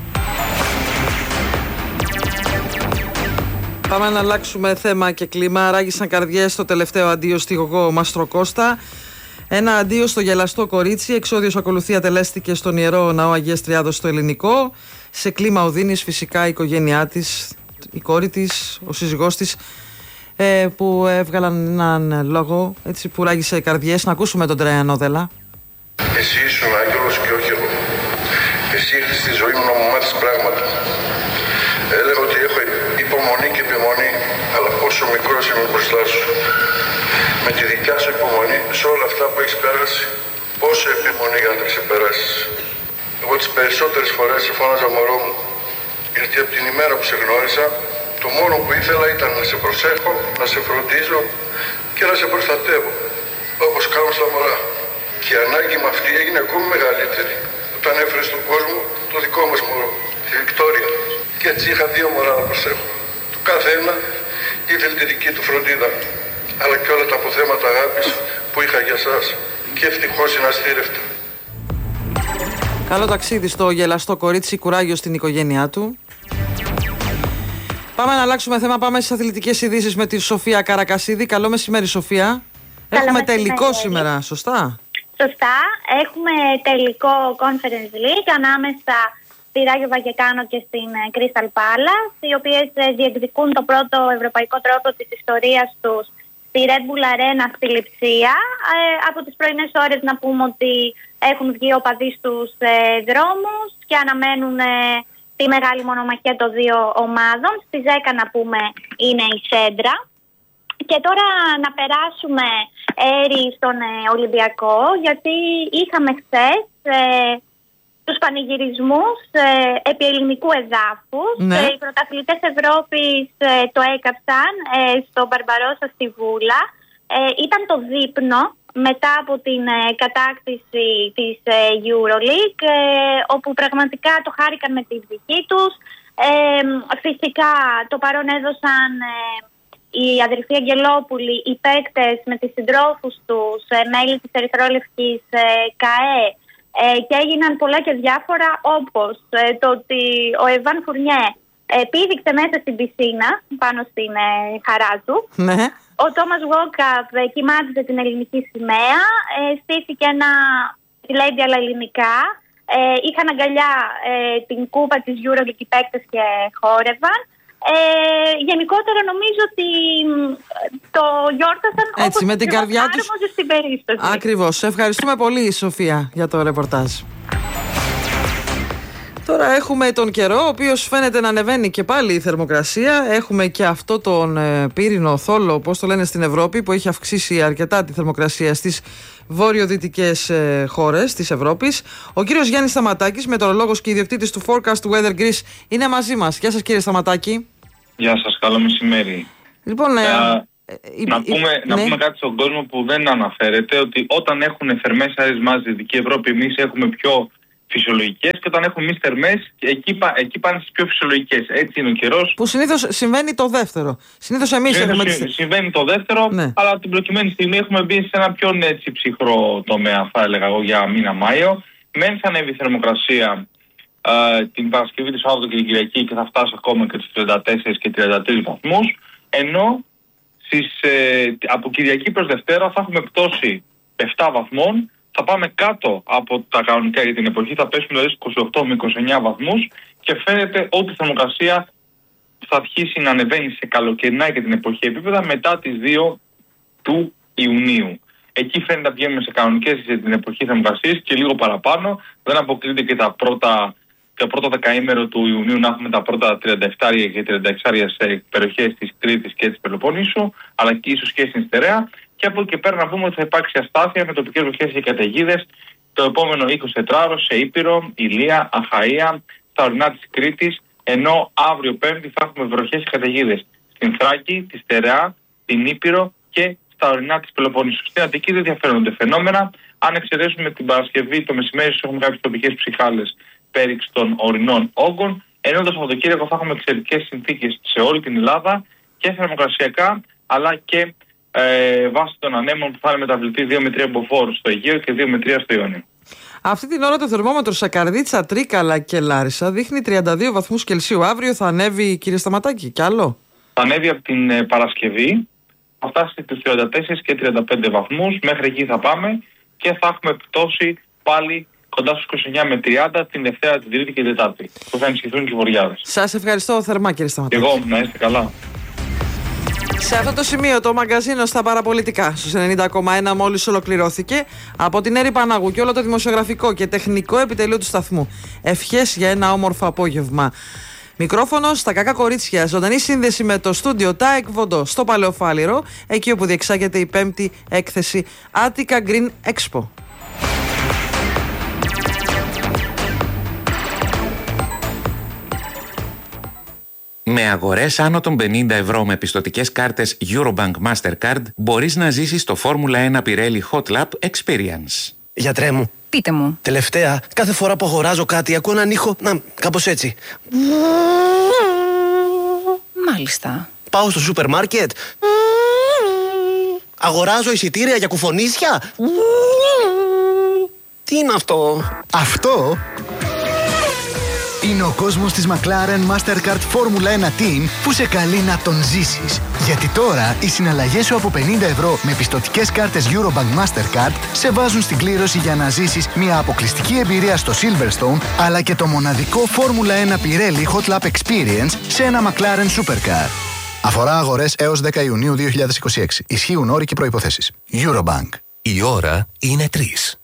Πάμε να αλλάξουμε θέμα και κλίμα. Ράγισαν καρδιές στο τελευταίο αντίο στη Γογό Μαστροκώστα. Ένα αντίο στο γελαστό κορίτσι. Εξόδιος ακολουθία τελέστηκε στον Ιερό Ναό Αγίας Τριάδος στο Ελληνικό. Σε κλίμα οδύνης, φυσικά η οικογένειά της, η κόρη της, ο σύζυγός της, που έβγαλαν έναν λόγο έτσι, που ράγισε καρδιές. Να ακούσουμε τον Τραϊανό Δέλα. Εσύ ήσουν άγγελος και όχι εγώ. Εσύ ήρθες στη ζωή μου να μου μάθεις πράγματα. Έλεγα ότι έχω υπομονή και επιμονή, αλλά πόσο μικρός είμαι μπροστά σου. Με τη δικιά σου υπομονή σε όλα αυτά που έχεις περάσει, πόσο επιμονή για να τα ξεπεράσεις. Εγώ τις περισσότερες φορές σε φώναζα μωρό μου, γιατί από την ημέρα που σε γνώρισα, το μόνο που ήθελα ήταν να σε προσέχω, να σε φροντίζω και να σε προστατεύω, όπως κάνω στα μωρά. Και η ανάγκη με αυτή έγινε ακόμη μεγαλύτερη όταν έφερε στον κόσμο το δικό μας μωρό, τη Βικτόρια. Και έτσι είχα δύο μωρά να προσέχω. Το κάθε ένα ήθελε τη δική του φροντίδα, αλλά και όλα τα αποθέματα αγάπης που είχα για σας. Και ευτυχώς είναι αστήρευτα. Καλό ταξίδι στο γελαστό κορίτσι, κουράγιο στην οικογένειά του. Πάμε να αλλάξουμε θέμα, πάμε στις αθλητικές ειδήσεις με τη Σοφία Καρακασίδη. Καλό μεσημέρι, Σοφία. Έχουμε τελικό σήμερα, σωστά? Σωστά, έχουμε τελικό Conference League ανάμεσα στη Ράγιο Βαγεκάνο και στην Crystal Palace, οι οποίες διεκδικούν το πρώτο ευρωπαϊκό τρόπο της ιστορίας τους στη Red Bull Arena στη Λειψία. Από τις πρωινές ώρες να πούμε ότι έχουν βγει οπαδοί στους δρόμους και αναμένουν τη μεγάλη μονομαχία των δύο ομάδων. Στις 10 να πούμε είναι η Σέντρα. Και τώρα να περάσουμε στον Ολυμπιακό, γιατί είχαμε χθες τους πανηγυρισμούς επί ελληνικού εδάφους. Ναι. Οι πρωταθλητές Ευρώπης το έκαψαν στο Μπαρμπαρόσα στη Βούλα. Ήταν το δείπνο μετά από την κατάκτηση της EuroLeague, όπου πραγματικά το χάρηκαν με τη δική τους. Φυσικά το παρόν έδωσαν οι αδερφοί Αγγελόπουλοι, οι παίκτες με τις συντρόφους τους, μέλη της Ερυθρόλευκης ΚΑΕ, και έγιναν πολλά και διάφορα, όπως το ότι ο Εβάν Φουρνιέ πήδηξε μέσα στην πισίνα πάνω στην χαρά του. Ναι. Ο Τόμας Γόκαπ κοιμάτιζε την ελληνική σημαία, στήθηκε ένα λέντι αλλά ελληνικά. Είχαν αγκαλιά την κούπα της EuroLeague οι παίκτες και χόρευαν. Γενικότερα νομίζω ότι το γιόρτασαν όπως με την καρδιά τους στην περίσταση. Ακριβώς. Σε ευχαριστούμε πολύ, Σοφία, για το ρεπορτάζ. Τώρα έχουμε τον καιρό, ο οποίος φαίνεται να ανεβαίνει και πάλι η θερμοκρασία. Έχουμε και αυτό τον πύρινο θόλο, όπως το λένε στην Ευρώπη, που έχει αυξήσει αρκετά τη θερμοκρασία στις βορειοδυτικές χώρες της Ευρώπης. Ο κύριος Γιάννης Σταματάκης, μετεωρολόγος και ιδιοκτήτης του Forecast Weather Greece, είναι μαζί μας. Γεια σας, κύριε Σταματάκη. Γεια σας, καλό μεσημέρι. Λοιπόν, να πούμε κάτι στον κόσμο που δεν αναφέρεται, ότι όταν έχουν θερμές αέρες μας στη Δυτική Ευρώπη, εμείς έχουμε πιο φυσιολογικές, και όταν έχουμε εμείς θερμές, εκεί πάνε στις πιο φυσιολογικές. Έτσι είναι ο καιρός. Που συνήθως συμβαίνει το δεύτερο. Συνήθως εμείς έχουμε. Συμβαίνει το δεύτερο, ναι. Αλλά την προκειμένη στιγμή έχουμε μπει σε ένα πιο ψυχρό τομέα, θα έλεγα εγώ, για μήνα Μάιο. Μεν θα ανέβει η θερμοκρασία την Παρασκευή, τη Σάββατο και την Κυριακή και θα φτάσει ακόμα και τους 34 και 33 βαθμούς, ενώ από Κυριακή προς Δευτέρα θα έχουμε πτώση 7 βαθμών, θα πάμε κάτω από τα κανονικά για την εποχή, θα πέσουμε δηλαδή 28 με 29 βαθμούς και φαίνεται ότι η θερμοκρασία θα αρχίσει να ανεβαίνει σε καλοκαιρινά για την εποχή επίπεδα μετά τις 2 του Ιουνίου. Εκεί φαίνεται να βγαίνουμε σε κανονικές για την εποχή θερμοκρασίας και λίγο παραπάνω. Δεν αποκλείται και το πρώτο δεκαήμερο του Ιουνίου να έχουμε τα πρώτα 37 και 36 σε περιοχές της Κρήτης και της Πελοπόννησου, αλλά και ίσως και στην Στερέα. Και από εκεί και πέρα να πούμε ότι θα υπάρξει αστάθεια με τοπικές βροχές και καταιγίδες το επόμενο 24ωρο σε Ήπειρο, Ηλία, Αχαΐα, στα ορεινά της Κρήτης, ενώ αύριο Πέμπτη θα έχουμε βροχές και καταιγίδες στην Θράκη, τη Στερεά, την Ήπειρο και στα ορεινά της Πελοπόννησου. Στην Αττική δεν διαφέρονται φαινόμενα. Αν εξαιρέσουμε την Παρασκευή το μεσημέρι, έχουμε κάποιες τοπικές ψυχάλες πέριξ των ορεινών όγκων, ενώ το Σαββατοκύριακο θα έχουμε εξαιρετικές συνθήκες σε όλη την Ελλάδα και θερμοκρασιακά, αλλά και βάσει των ανέμων που θα είναι μεταβλητή 2 με 3 μποφόρ στο Αιγαίο και 2 με 3 στο Ιόνιο. Αυτή την ώρα το θερμόμετρο σε Καρδίτσα, Τρίκαλα και Λάρισα δείχνει 32 βαθμούς Κελσίου. Αύριο θα ανέβει, κύριε Σταματάκη, κι άλλο? Θα ανέβει από την Παρασκευή, θα φτάσει τους 34 και 35 βαθμούς, μέχρι εκεί θα πάμε και θα έχουμε πτώση πάλι κοντά στους 29 με 30 την Δευτέρα, την Τρίτη και την Τετάρτη, που θα ενισχυθούν και οι βοριάδες. Σας ευχαριστώ θερμά, κύριε Σταματάκη. Και εγώ, να είστε καλά. Σε αυτό το σημείο το μαγκαζίνο στα παραπολιτικά στους 90,1 μόλις ολοκληρώθηκε από την Έρη Πανάγου και όλο το δημοσιογραφικό και τεχνικό επιτελείο του σταθμού. Ευχές για ένα όμορφο απόγευμα. Μικρόφωνο στα κακά κορίτσια, ζωντανή σύνδεση με το στούντιο ΤΑΕΚ Βοντό στο Παλαιοφάλιρο, εκεί όπου διεξάγεται η 5η έκθεση Attica Green Expo. Με αγορές άνω των 50 ευρώ με πιστωτικές κάρτες Eurobank Mastercard μπορείς να ζήσεις το Formula 1 Pirelli Hot Lap Experience. Γιατρέ μου, πείτε μου. Τελευταία, κάθε φορά που αγοράζω κάτι ακούω έναν ήχο, κάπως έτσι. Μάλιστα. Πάω στο σούπερ μάρκετ. Αγοράζω εισιτήρια για κουφονίσια. Τι είναι αυτό? Αυτό είναι ο κόσμος της McLaren Mastercard Formula 1 Team που σε καλεί να τον ζήσεις. Γιατί τώρα οι συναλλαγές σου από 50 ευρώ με πιστωτικές κάρτες Eurobank Mastercard σε βάζουν στην κλήρωση για να ζήσεις μια αποκλειστική εμπειρία στο Silverstone, αλλά και το μοναδικό Formula 1 Pirelli Hot Lap Experience σε ένα McLaren Supercar. Αφορά αγορές έως 10 Ιουνίου 2026. Ισχύουν όροι και προϋποθέσεις. Eurobank. Η ώρα είναι 3.